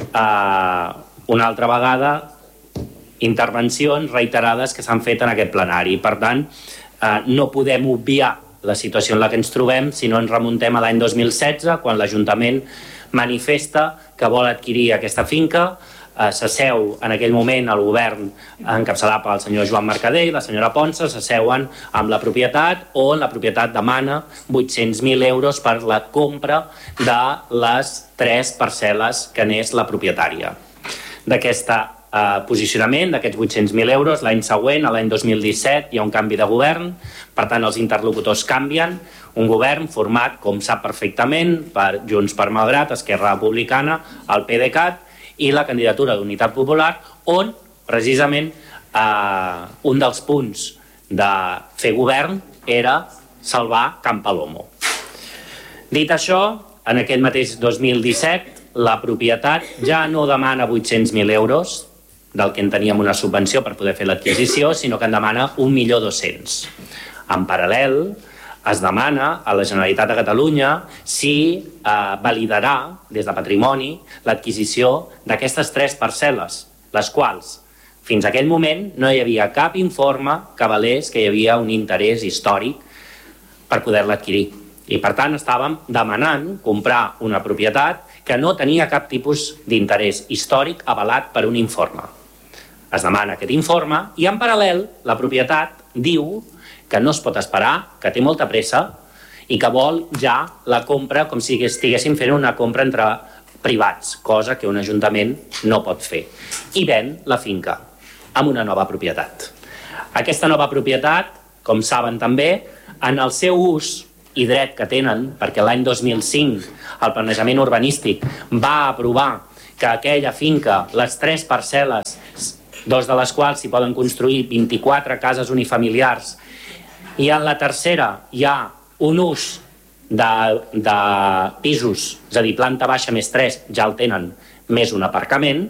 eh, una altra vegada intervencions reiterades que s'han fet en aquest plenari. Per tant, eh, no podem obviar la situació en la que ens trobem si no ens remuntem a l'any dos mil setze, quan l'Ajuntament manifesta que vol adquirir aquesta finca. Eh, s'asseu en aquell moment el govern encapçalat pel senyor Joan Mercader i la senyora Ponsa, s'asseuen amb la propietat, on la propietat demana vuit-cents mil euros per la compra de les tres parcel·les que n'és la propietària. D'aquest eh, posicionament, d'aquests vuit-cents mil euros, l'any següent, l'any dos mil disset, hi ha un canvi de govern, per tant els interlocutors canvien, un govern format, com sap perfectament, per Junts per Malgrat, Esquerra Republicana, el PDeCAT i la candidatura d'Unitat Popular, on precisament eh, un dels punts de fer govern era salvar Campalomo. Dit això, en aquest mateix dos mil disset, la propietat ja no demana vuit-cents mil euros, del que en teníem una subvenció per poder fer l'adquisició, sinó que en demana un milió dos-cents. En paral·lel, es demana a la Generalitat de Catalunya si eh, validarà, des de Patrimoni, l'adquisició d'aquestes tres parcel·les, les quals, fins a aquell moment, no hi havia cap informe que valés que hi havia un interès històric per poder-la adquirir. I, per tant, estàvem demanant comprar una propietat que no tenia cap tipus d'interès històric avalat per un informe. Es demana aquest informe i, en paral·lel, la propietat diu que no es pot esperar, que té molta pressa i que vol ja la compra com si estiguessin fent una compra entre privats, cosa que un ajuntament no pot fer. I ven la finca amb una nova propietat. Aquesta nova propietat, com saben també, en el seu ús i dret que tenen, perquè l'any dos mil cinc el planejament urbanístic va aprovar que aquella finca, les tres parcel·les, dos de les quals s'hi poden construir vint-i-quatre cases unifamiliars, i en la tercera hi ha un ús de, de pisos, és a dir, planta baixa més tres, ja el tenen, més un aparcament,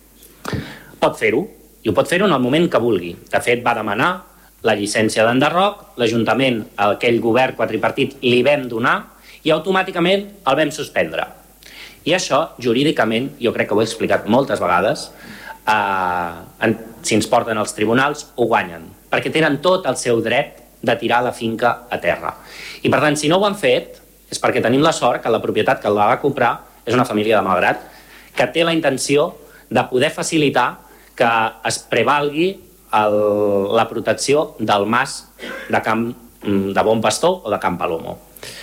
pot fer-ho, i ho pot fer-ho en el moment que vulgui. De fet, va demanar la llicència d'enderroc, l'Ajuntament, aquell govern quadripartit, li vam donar i automàticament el vam suspendre. I això, jurídicament, jo crec que ho he explicat moltes vegades, eh, si ens porten als tribunals, ho guanyen, perquè tenen tot el seu dret de tirar la finca a terra. I per tant, si no ho han fet, és perquè tenim la sort que la propietat que la va comprar és una família de Malgrat, que té la intenció de poder facilitar que es prevalgui el, la protecció del mas de, Camp, de Bon Pastor o de Camp Palomo.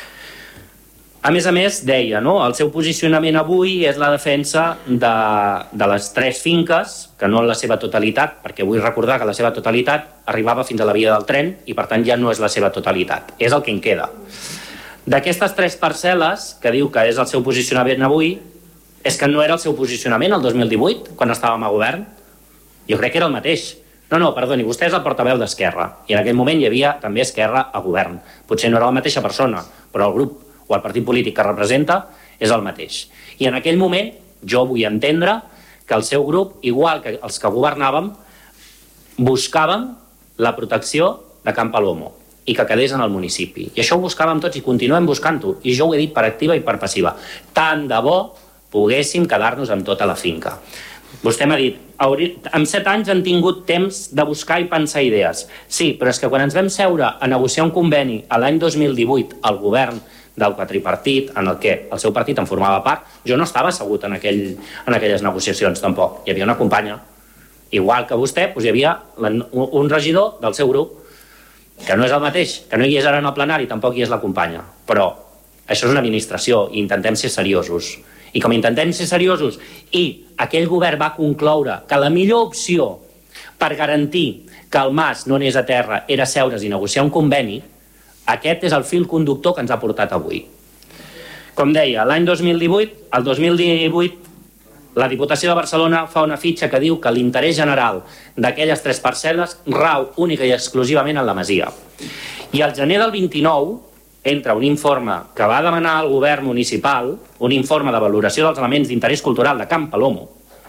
A més a més, deia, no? El seu posicionament avui és la defensa de, de les tres finques, que no en la seva totalitat, perquè vull recordar que la seva totalitat arribava fins a la via del tren i per tant ja no és la seva totalitat, és el que en queda. D'aquestes tres parcel·les, que diu que és el seu posicionament avui, és que no era el seu posicionament el dos mil divuit, quan estàvem a govern? Jo crec que era el mateix. No, no, perdoni, vostè és el portaveu d'Esquerra, i en aquell moment hi havia també Esquerra a govern. Potser no era la mateixa persona, però el grup o el partit polític que representa és el mateix. I en aquell moment jo vull entendre que el seu grup, igual que els que governàvem, buscàvem la protecció de Camp Palomo i que quedés en el municipi. I això ho buscàvem tots i continuem buscant-ho. I jo ho he dit per activa i per passiva. Tant de bo poguéssim quedar-nos amb tota la finca. Vostè m'ha dit, en set anys han tingut temps de buscar i pensar idees. Sí, però és que quan ens vam seure a negociar un conveni a l'any dos mil divuit al govern del quadripartit, en el que el seu partit en formava part, jo no estava assegut en, aquell, en aquelles negociacions, tampoc. Hi havia una companya. Igual que vostè, doncs hi havia un regidor del seu grup, que no és el mateix, que no hi és ara en el plenari, tampoc hi és la companya. Però això és una administració i intentem ser seriosos. I com intentem ser seriosos i aquell govern va concloure que la millor opció per garantir que el mas no anés a terra era seure's i negociar un conveni, aquest és el fil conductor que ens ha portat avui. Com deia, l'any dos mil divuit, el dos mil divuit, la Diputació de Barcelona fa una fitxa que diu que l'interès general d'aquelles tres parcel·les rau única i exclusivament en la masia. I al gener del vint-i-nou entra un informe que va demanar al govern municipal, un informe de valoració dels elements d'interès cultural de Camp Palomo,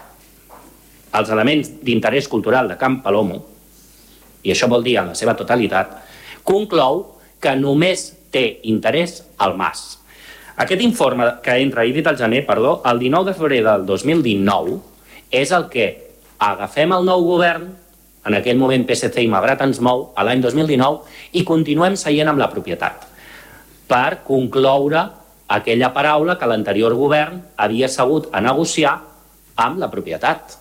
els elements d'interès cultural de Camp Palomo, i això vol dir en la seva totalitat, conclou que només té interès al mas. Aquest informe que entra, he dit al gener, perdó, el dinou de febrer del dos mil dinou, és el que agafem el nou govern, en aquell moment P S C i Malgrat ens mou, a l'any dos mil dinou, i continuem seient amb la propietat, per concloure aquella paraula que l'anterior govern havia assegut a negociar amb la propietat.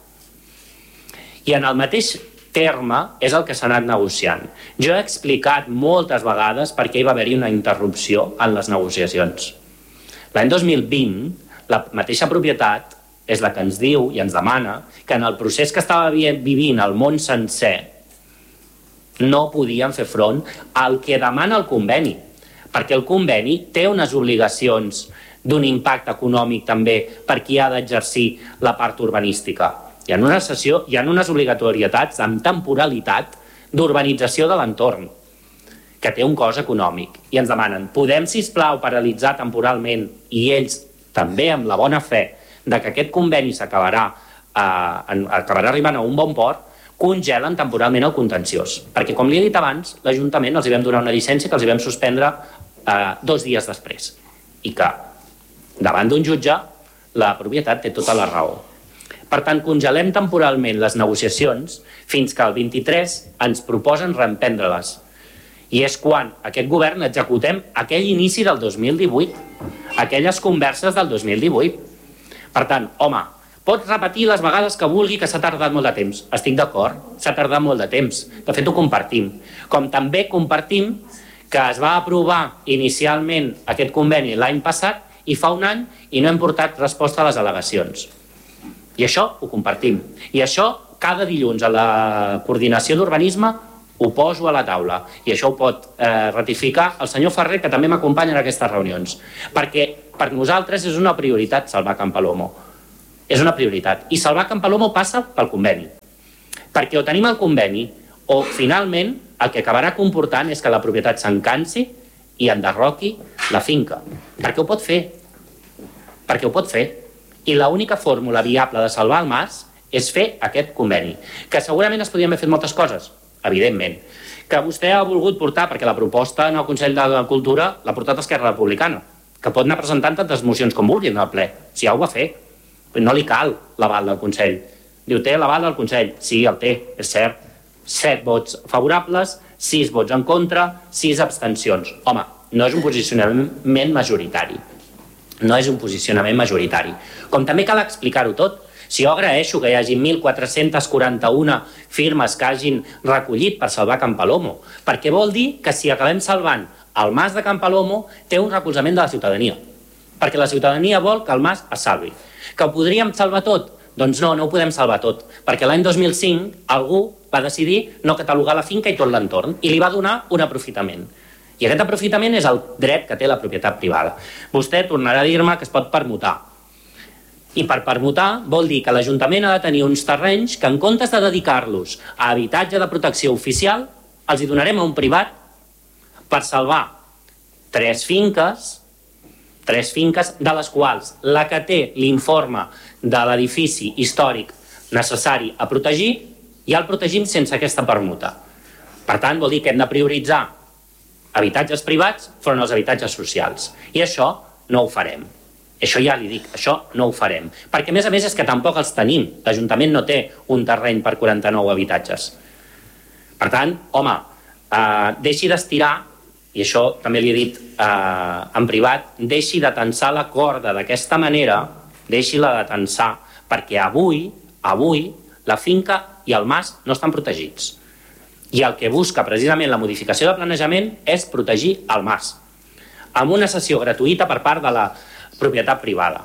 I en el mateix terme és el que s'ha anat negociant. Jo he explicat moltes vegades per què hi va haver-hi una interrupció en les negociacions. L'any dos mil vint, la mateixa propietat és la que ens diu i ens demana que en el procés que estava vivint el món sencer no podien fer front al que demana el conveni, perquè el conveni té unes obligacions d'un impacte econòmic també per qui ha d'exercir la part urbanística. Hi ha una sessió, hi ha unes obligatorietats amb temporalitat d'urbanització de l'entorn, que té un cost econòmic. I ens demanen, podem, sisplau, paralitzar temporalment, i ells també amb la bona fe de que aquest conveni s'acabarà eh, acabarà arribant a un bon port, congelen temporalment el contenciós. Perquè, com li he dit abans, l'Ajuntament els hi vam donar una llicència que els hi vam suspendre eh, dos dies després. I que, davant d'un jutge, la propietat té tota la raó. Per tant, congelem temporalment les negociacions fins que el vint-i-tres ens proposen reemprendre-les. I és quan aquest govern executem aquell inici del dos mil divuit, aquelles converses del dos mil divuit. Per tant, home, pot repetir les vegades que vulgui que s'ha tardat molt de temps. Estic d'acord, s'ha tardat molt de temps. De fet, ho compartim. Com també compartim que es va aprovar inicialment aquest conveni l'any passat i fa un any i no hem portat resposta a les al·legacions. I això ho compartim. I això, cada dilluns a la coordinació d'urbanisme ho poso a la taula, i això ho pot eh, ratificar el senyor Ferrer, que també m'acompanya en aquestes reunions, perquè per nosaltres és una prioritat salvar Can Palomo. És una prioritat. I salvar Can Palomo passa pel conveni. Perquè o tenim el conveni, o finalment el que acabarà comportant és que la propietat s'encansi i enderroqui la finca. Perquè ho pot fer. Perquè ho pot fer. I l'única fórmula viable de salvar el mas és fer aquest conveni. Que segurament es podien haver fet moltes coses, evidentment. Que vostè ha volgut portar, perquè la proposta en el Consell de Cultura l'ha portat Esquerra Republicana, que pot anar presentant tantes mocions com vulguin al ple. Si ja ho va fer. No li cal l'aval del Consell. Diu, té l'aval del Consell? Sí, el té, és cert. Set vots favorables, sis vots en contra, sis abstencions. Home, no és un posicionament majoritari. No és un posicionament majoritari. Com també cal explicar-ho tot. Si jo agraeixo que hi hagi mil quatre-cents quaranta-u firmes que hagin recollit per salvar Can Palomo, perquè vol dir que si acabem salvant el mas de Can Palomo té un recolzament de la ciutadania. Perquè la ciutadania vol que el mas es salvi. Que ho podríem salvar tot? Doncs no, no ho podem salvar tot, perquè l'any dos mil cinc algú va decidir no catalogar la finca i tot l'entorn, i li va donar un aprofitament. I aquest aprofitament és el dret que té la propietat privada. Vostè tornarà a dir-me que es pot permutar. I per permutar vol dir que l'Ajuntament ha de tenir uns terrenys que en comptes de dedicar-los a habitatge de protecció oficial, els hi donarem a un privat per salvar tres finques, tres finques de les quals la que té l'informe de l'edifici històric necessari a protegir, ja el protegim sense aquesta permuta. Per tant, vol dir que hem de prioritzar habitatges privats front als habitatges socials. I això no ho farem. Això ja li dic, això no ho farem. Perquè, a més a més, és que tampoc els tenim. L'Ajuntament no té un terreny per quaranta-nou habitatges. Per tant, home, eh, deixi d'estirar, i això també li he dit eh, en privat, deixi de tensar la corda d'aquesta manera, deixi-la de tensar, perquè avui, avui, la finca i el mas no estan protegits. I el que busca precisament la modificació de planejament és protegir el mas, amb una sessió gratuïta per part de la propietat privada.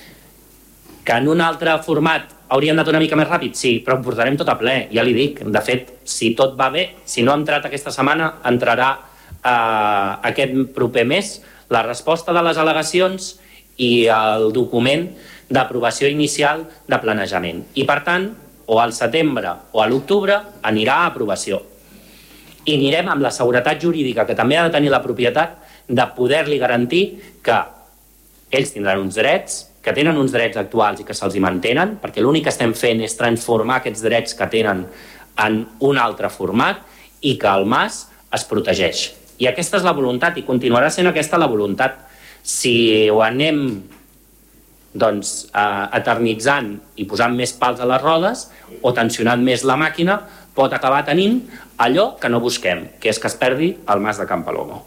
Que en un altre format hauríem anat una mica més ràpid? Sí, però ho portarem tot a ple, ja li dic. De fet, si tot va bé, si no ha entrat aquesta setmana, entrarà eh, aquest proper mes la resposta de les al·legacions i el document d'aprovació inicial de planejament. I per tant, o al setembre o a l'octubre anirà a aprovació. I anirem amb la seguretat jurídica que també ha de tenir la propietat de poder-li garantir que ells tindran uns drets, que tenen uns drets actuals i que se'ls hi mantenen, perquè l'únic que estem fent és transformar aquests drets que tenen en un altre format i que el mas es protegeix. I aquesta és la voluntat i continuarà sent aquesta la voluntat. Si ho anem doncs, eh, eternitzant i posant més pals a les rodes o tensionant més la màquina, pot acabar tenint allò que no busquem, que és que es perdi el mas de Can Palomo.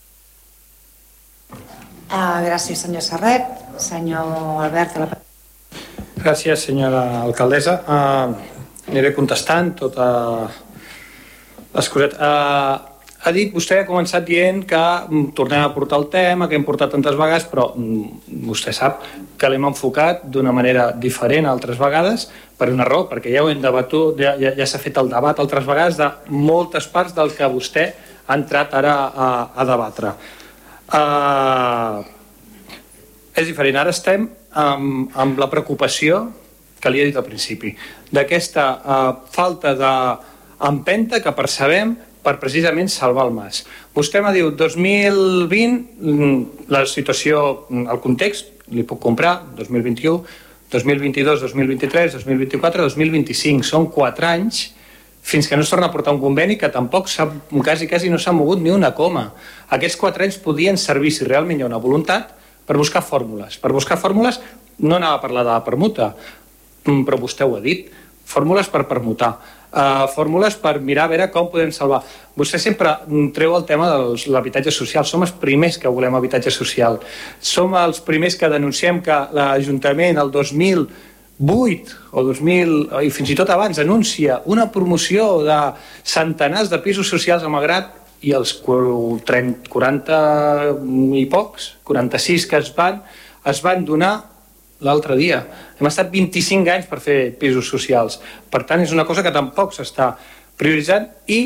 Uh, gràcies, senyor Serret. Senyor Albert. La... Gràcies, senyora alcaldessa. Uh, aniré contestant tota les cosetes. Uh, ha dit, vostè ha començat dient que um, tornem a portar el tema, que hem portat tantes vegades, però um, vostè sap que l'hem enfocat d'una manera diferent altres vegades per una raó, perquè ja ho hem debatut, ja, ja, ja s'ha fet el debat altres vegades de moltes parts del que vostè ha entrat ara a, a debatre. Uh, és diferent, ara estem amb, amb la preocupació que li he dit al principi, d'aquesta uh, falta d'empenta que percebem per precisament salvar el mas. Vostè m'ha dit dos mil vint, la situació, el context, li puc comprar, dos mil vint-i-u, dos mil vint-i-dos, dos mil vint-i-tres, dos mil vint-i-quatre, dos mil vint-i-cinc, són quatre anys fins que no es torna a portar un conveni que tampoc quasi, quasi no s'ha mogut ni una coma. Aquests quatre anys podien servir, si realment hi ha una voluntat, per buscar fórmules. Per buscar fórmules, no anava a parlar de la permuta, però vostè ho ha dit, fórmules per permutar, uh, fórmules per mirar a veure com podem salvar. Vostè sempre treu el tema de l'habitatge social. Som els primers que volem habitatge social. Som els primers que denunciem que l'Ajuntament el dos mil vuit o dos mil, i fins i tot abans, anuncia una promoció de centenars de pisos socials a Malgrat i els trenta, quaranta i pocs, quaranta-sis que es van, es van donar l'altre dia. Hem estat vint-i-cinc anys per fer pisos socials. Per tant, és una cosa que tampoc s'està prioritzant i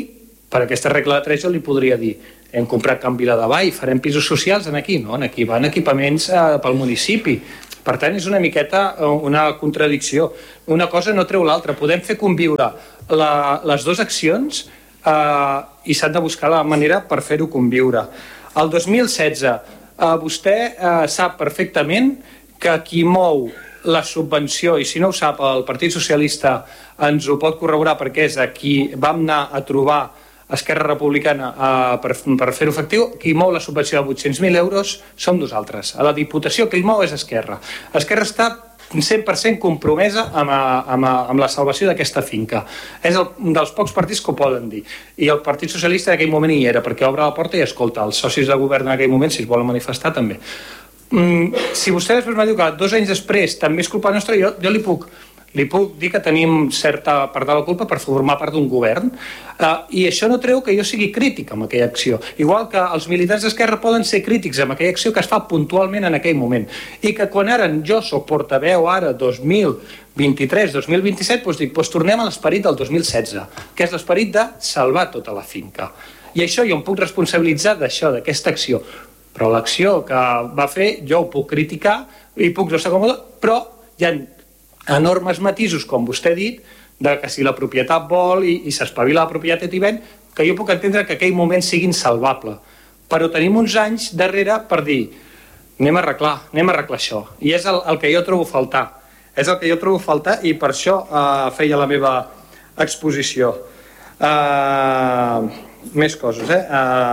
Per aquesta regla de tres jo li podria dir hem comprat Can Viladevall, farem pisos socials en aquí, no? En aquí van equipaments eh, pel municipi. Per tant, és una miqueta una contradicció. Una cosa no treu l'altra. Podem fer conviure la, les dues accions eh, i s'han de buscar la manera per fer-ho conviure. El dos mil setze, eh, vostè eh, sap perfectament que qui mou la subvenció, i si no ho sap el Partit Socialista ens ho pot corroborar perquè és a qui vam anar a trobar Esquerra Republicana eh, per, per fer-ho efectiu, qui mou la subvenció de vuit-cents mil euros som nosaltres. A la Diputació qui mou és Esquerra. Esquerra està cent per cent compromesa amb, amb, amb la salvació d'aquesta finca. És el, un dels pocs partits que ho poden dir. I el Partit Socialista en aquell moment hi era, perquè obre la porta i escolta. Els socis de govern en aquell moment, si es volen manifestar, també. Mm, si vostè després me diu que dos anys després també és culpa nostra, jo, jo li puc... Li puc dir que tenim certa part de la culpa per formar part d'un govern uh, i això no treu que jo sigui crític amb aquella acció. Igual que els militants d'Esquerra poden ser crítics amb aquella acció que es fa puntualment en aquell moment. I que quan ara jo soc portaveu ara dos mil vint-i-tres dos mil vint-i-set doncs dic, doncs tornem a l'esperit del dos mil setze, que és l'esperit de salvar tota la finca. I això jo em puc responsabilitzar d'això, d'aquesta acció. Però l'acció que va fer jo ho puc criticar i puc no ser còmode, però hi ha enormes matisos, com vostè ha dit, de que si la propietat vol i, i s'espavila la propietat i ven, que jo puc entendre que aquell moment sigui insalvable. Però tenim uns anys darrere per dir anem a arreglar, anem a arreglar això. I és el, el que jo trobo a faltar. És el que jo trobo a faltar i per això eh, feia la meva exposició. Eh, més coses, eh?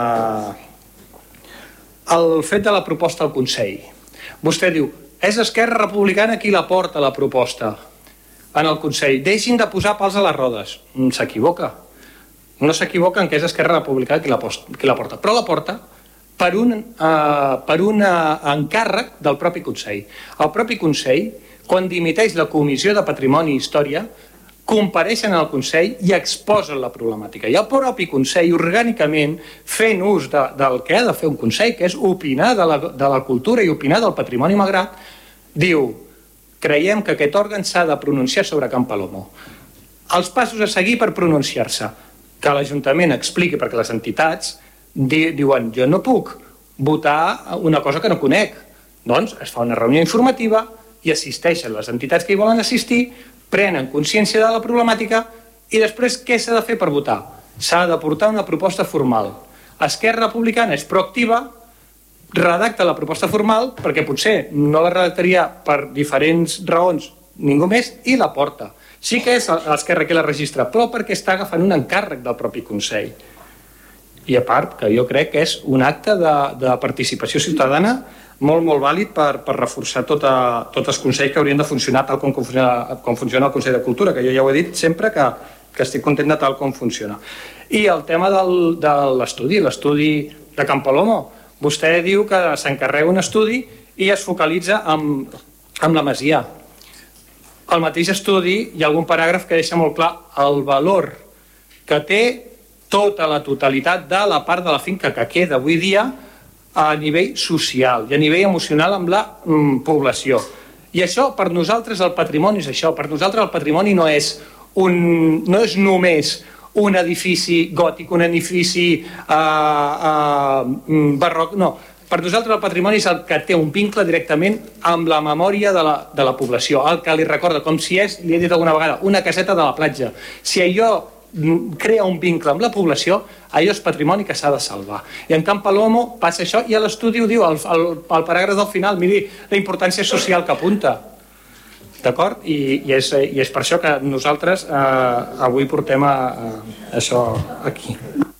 eh? El fet de la proposta al Consell. Vostè diu és Esquerra Republicana qui la porta la proposta en el Consell. Deixin de posar pals a les rodes. S'equivoca. No s'equivoca en que és Esquerra Republicana qui la, post, qui la porta. Però la porta per un, uh, per un uh, encàrrec del propi Consell. El propi Consell, quan dimiteix la Comissió de Patrimoni i Història, compareixen al Consell i exposen la problemàtica. I el propi Consell, orgànicament, fent ús de, del que ha de fer un Consell, que és opinar de la, de la cultura i opinar del patrimoni malgrat, diu, creiem que aquest òrgan s'ha de pronunciar sobre Can Palomo. Els passos a seguir per pronunciar-se. Que l'Ajuntament expliqui, perquè les entitats di, diuen, jo no puc votar una cosa que no conec. Doncs es fa una reunió informativa i assisteixen les entitats que hi volen assistir, prenen consciència de la problemàtica i després què s'ha de fer per votar? S'ha de portar una proposta formal. Esquerra Republicana és proactiva, redacta la proposta formal perquè potser no la redactaria per diferents raons ningú més i la porta. Sí que és l'Esquerra qui la registra, però perquè està agafant un encàrrec del propi Consell. I a part que jo crec que és un acte de, de participació ciutadana molt, molt vàlid per, per reforçar tota, tots els consells que haurien de funcionar tal com funciona, com funciona el Consell de Cultura, que jo ja ho he dit sempre que, que estic content de tal com funciona. I el tema del, de l'estudi, l'estudi de Can Palomo, vostè diu que s'encarrega un estudi i es focalitza amb, amb la masia. Al mateix estudi hi ha algun paràgraf que deixa molt clar el valor que té tota la totalitat de la part de la finca que queda avui dia a nivell social i a nivell emocional amb la mm, població. I això, per nosaltres, el patrimoni és això. Per nosaltres el patrimoni no és, un, no és només un edifici gòtic, un edifici uh, uh, barroc, no. Per nosaltres el patrimoni és el que té un vincle directament amb la memòria de la, de la població, el que li recorda, com si és, li he dit alguna vegada, una caseta de la platja. Si allò crea un vincle amb la població, allò és patrimoni que s'ha de salvar. I en Can Palomo passa això i a l'estudi ho diu, al, al, al paràgraf del final, miri la importància social que apunta. D'acord? I, i, és, I és per això que nosaltres eh, avui portem a, a això aquí.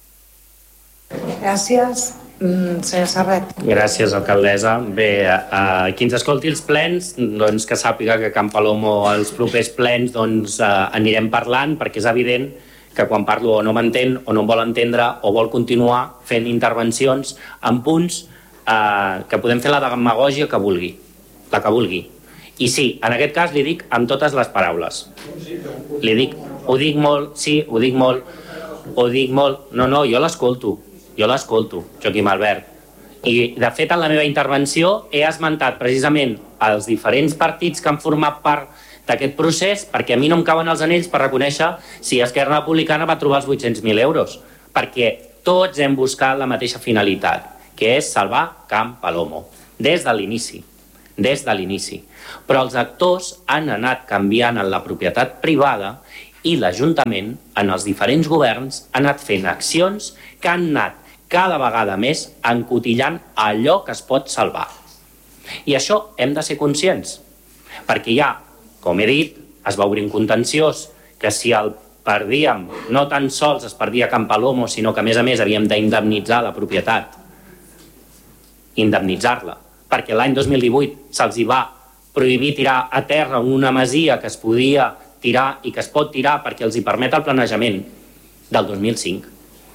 Gràcies. Mm, senyor Serret. Gràcies, alcaldessa. Bé, a, a qui ens escolti els plens, doncs que sàpiga que Can Palomo els propers plens doncs, eh, anirem parlant, perquè és evident que quan parlo o no m'entén o no em vol entendre o vol continuar fent intervencions en punts eh, que podem fer la demagògia que vulgui, la que vulgui. I sí, en aquest cas li dic amb totes les paraules. Li dic, ho dic molt, sí, ho dic molt, ho dic molt. No, no, jo l'escolto, jo l'escolto, Joaquim Albert. I, de fet, en la meva intervenció he esmentat precisament els diferents partits que han format part d'aquest procés, perquè a mi no em cauen els anells per reconèixer si Esquerra Republicana va trobar els vuit-cents mil euros. perquè tots hem buscat la mateixa finalitat, que és salvar Camp Palomo, des de l'inici, des de l'inici. Però els actors han anat canviant en la propietat privada i l'Ajuntament, en els diferents governs, ha anat fent accions que han anat cada vegada més encotillant allò que es pot salvar. I això hem de ser conscients, perquè ja, com he dit, es va obrir un contenciós que si el perdíem, no tan sols es perdia Camp Palomo, sinó que a més a més havíem d'indemnitzar la propietat, indemnitzar-la, perquè l'any dos mil divuit se'ls hi va prohibir tirar a terra una masia que es podia tirar i que es pot tirar perquè els hi permet el planejament del dos mil cinc.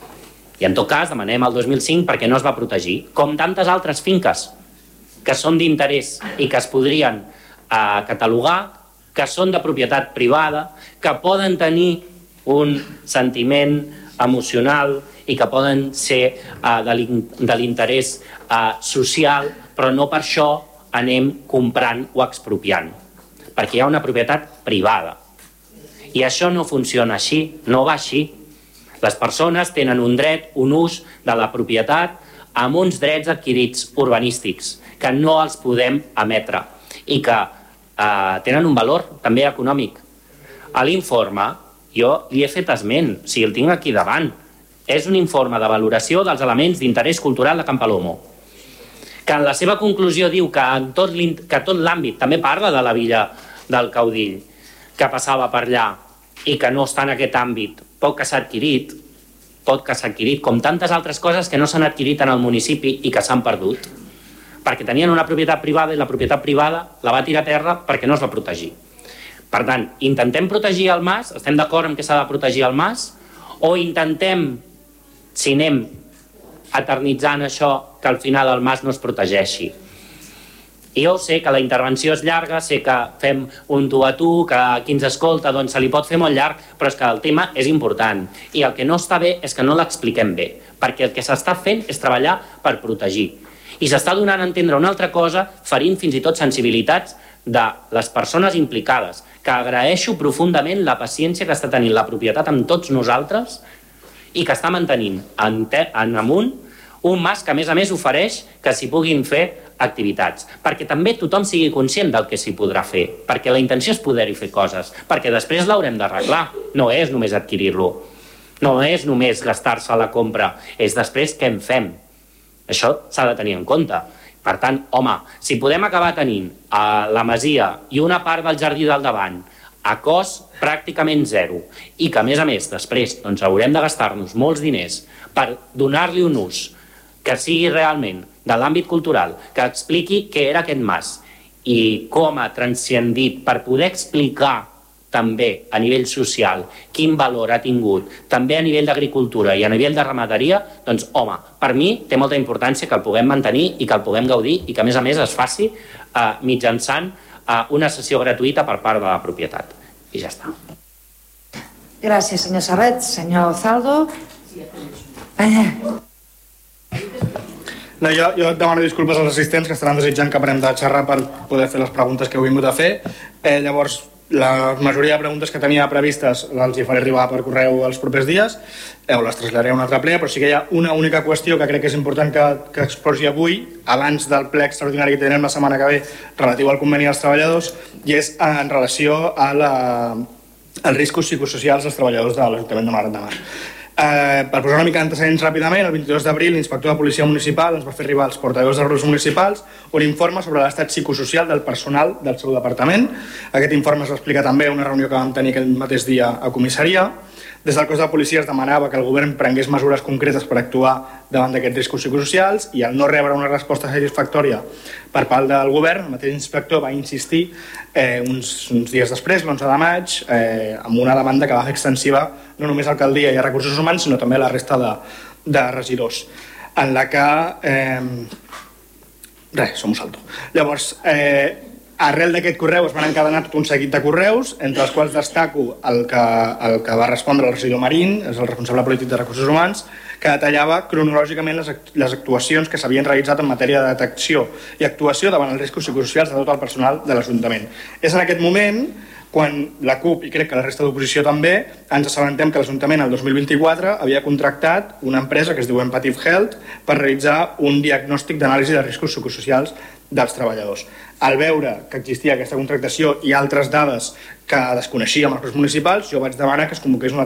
I en tot cas demanem el dos mil cinc perquè no es va protegir, com tantes altres finques que són d'interès i que es podrien eh, catalogar, que són de propietat privada, que poden tenir un sentiment emocional i que poden ser eh, de l'interès eh, social, però no per això anem comprant o expropiant, perquè hi ha una propietat privada. I això no funciona així, no va així. Les persones tenen un dret, un ús de la propietat amb uns drets adquirits urbanístics que no els podem emetre i que eh, tenen un valor també econòmic. A l'informe jo li he fet esment, o sigui, el tinc aquí davant. És un informe de valoració dels elements d'interès cultural de Camp Palomo, que en la seva conclusió diu que, en tot que tot l'àmbit, també parla de la villa del Caudill, que passava per allà i que no està en aquest àmbit, pot que s'ha adquirit, pot que s'ha adquirit, com tantes altres coses que no s'han adquirit en el municipi i que s'han perdut, perquè tenien una propietat privada i la propietat privada la va tirar a terra perquè no es va protegir. Per tant, intentem protegir el mas, estem d'acord en que s'ha de protegir el mas, o intentem, si anem eternitzant això, que al final el mas no es protegeixi. I jo sé que la intervenció és llarga, sé que fem un tu a tu, que qui ens escolta doncs se li pot fer molt llarg, però és que el tema és important. I el que no està bé és que no l'expliquem bé, perquè el que s'està fent és treballar per protegir. I s'està donant a entendre una altra cosa, ferint fins i tot sensibilitats de les persones implicades, que agraeixo profundament la paciència que està tenint la propietat amb tots nosaltres i que està mantenint en, en amunt un mas que a més a més ofereix que s'hi puguin fer activitats, perquè també tothom sigui conscient del que s'hi podrà fer, perquè la intenció és poder-hi fer coses, perquè després l'haurem d'arreglar, no és només adquirir-lo, no és només gastar-se a la compra, és després què en fem. Això s'ha de tenir en compte. Per tant, home, si podem acabar tenint a la masia i una part del jardí del davant a cost pràcticament zero i que a més a més després doncs, haurem de gastar-nos molts diners per donar-li un ús que sigui realment de l'àmbit cultural, que expliqui què era aquest mas i com ha transcendit per poder explicar també a nivell social quin valor ha tingut, també a nivell d'agricultura i a nivell de ramaderia, doncs home, per mi té molta importància que el puguem mantenir i que el puguem gaudir i que a més a més es faci eh, mitjançant eh, una sessió gratuïta per part de la propietat. I ja està. Gràcies, senyor Serret. Senyor Zaldo. Eh. No, jo, jo demano disculpes als assistents que estaran desitjant que parem de xerrar per poder fer les preguntes que heu vingut a fer. Eh, llavors, la majoria de preguntes que tenia previstes els hi faré arribar per correu els propers dies, eh, o les traslladaré a un altre ple, però sí que hi ha una única qüestió que crec que és important que, que exposi avui, abans del ple extraordinari que tindrem la setmana que ve relatiu al conveni dels treballadors, i és en relació a la, als riscos psicosocials dels treballadors de l'Ajuntament de Malgrat de Mar. Eh, per posar una mica d'antecedents ràpidament, el vint-i-dos d'abril l'inspector de policia municipal ens va fer arribar als portaveus dels grups municipals un informe sobre l'estat psicosocial del personal del seu departament. Aquest informe es va explicar també a una reunió que vam tenir aquell mateix dia a comissaria. Des del cos de policia es demanava que el govern prengués mesures concretes per actuar davant d'aquests riscos psicosocials i al no rebre una resposta satisfactòria per part del govern, el mateix inspector va insistir eh, uns, uns dies després, l'onze de maig, eh, amb una demanda que va fer extensiva no només a Alcaldia i a Recursos Humans, sinó també a la resta de, de regidors, en la que... Eh, res, som un salto. Llavors, eh, arrel d'aquest correu es van encadenar tot un seguit de correus, entre els quals destaco el que, el que va respondre el regidor Marín, és el responsable polític de Recursos Humans, que detallava cronològicament les, les actuacions que s'havien realitzat en matèria de detecció i actuació davant els riscos psicosocials de tot el personal de l'Ajuntament. És en aquest moment quan la CUP, i crec que la resta d'oposició també, ens assabentem que l'Ajuntament el dos mil vint-i-quatre havia contractat una empresa que es diu Empative Health per realitzar un diagnòstic d'anàlisi de riscos psicosocials dels treballadors. Al veure que existia aquesta contractació i altres dades que desconeixíem els grups municipals, jo vaig demanar que es convoqués una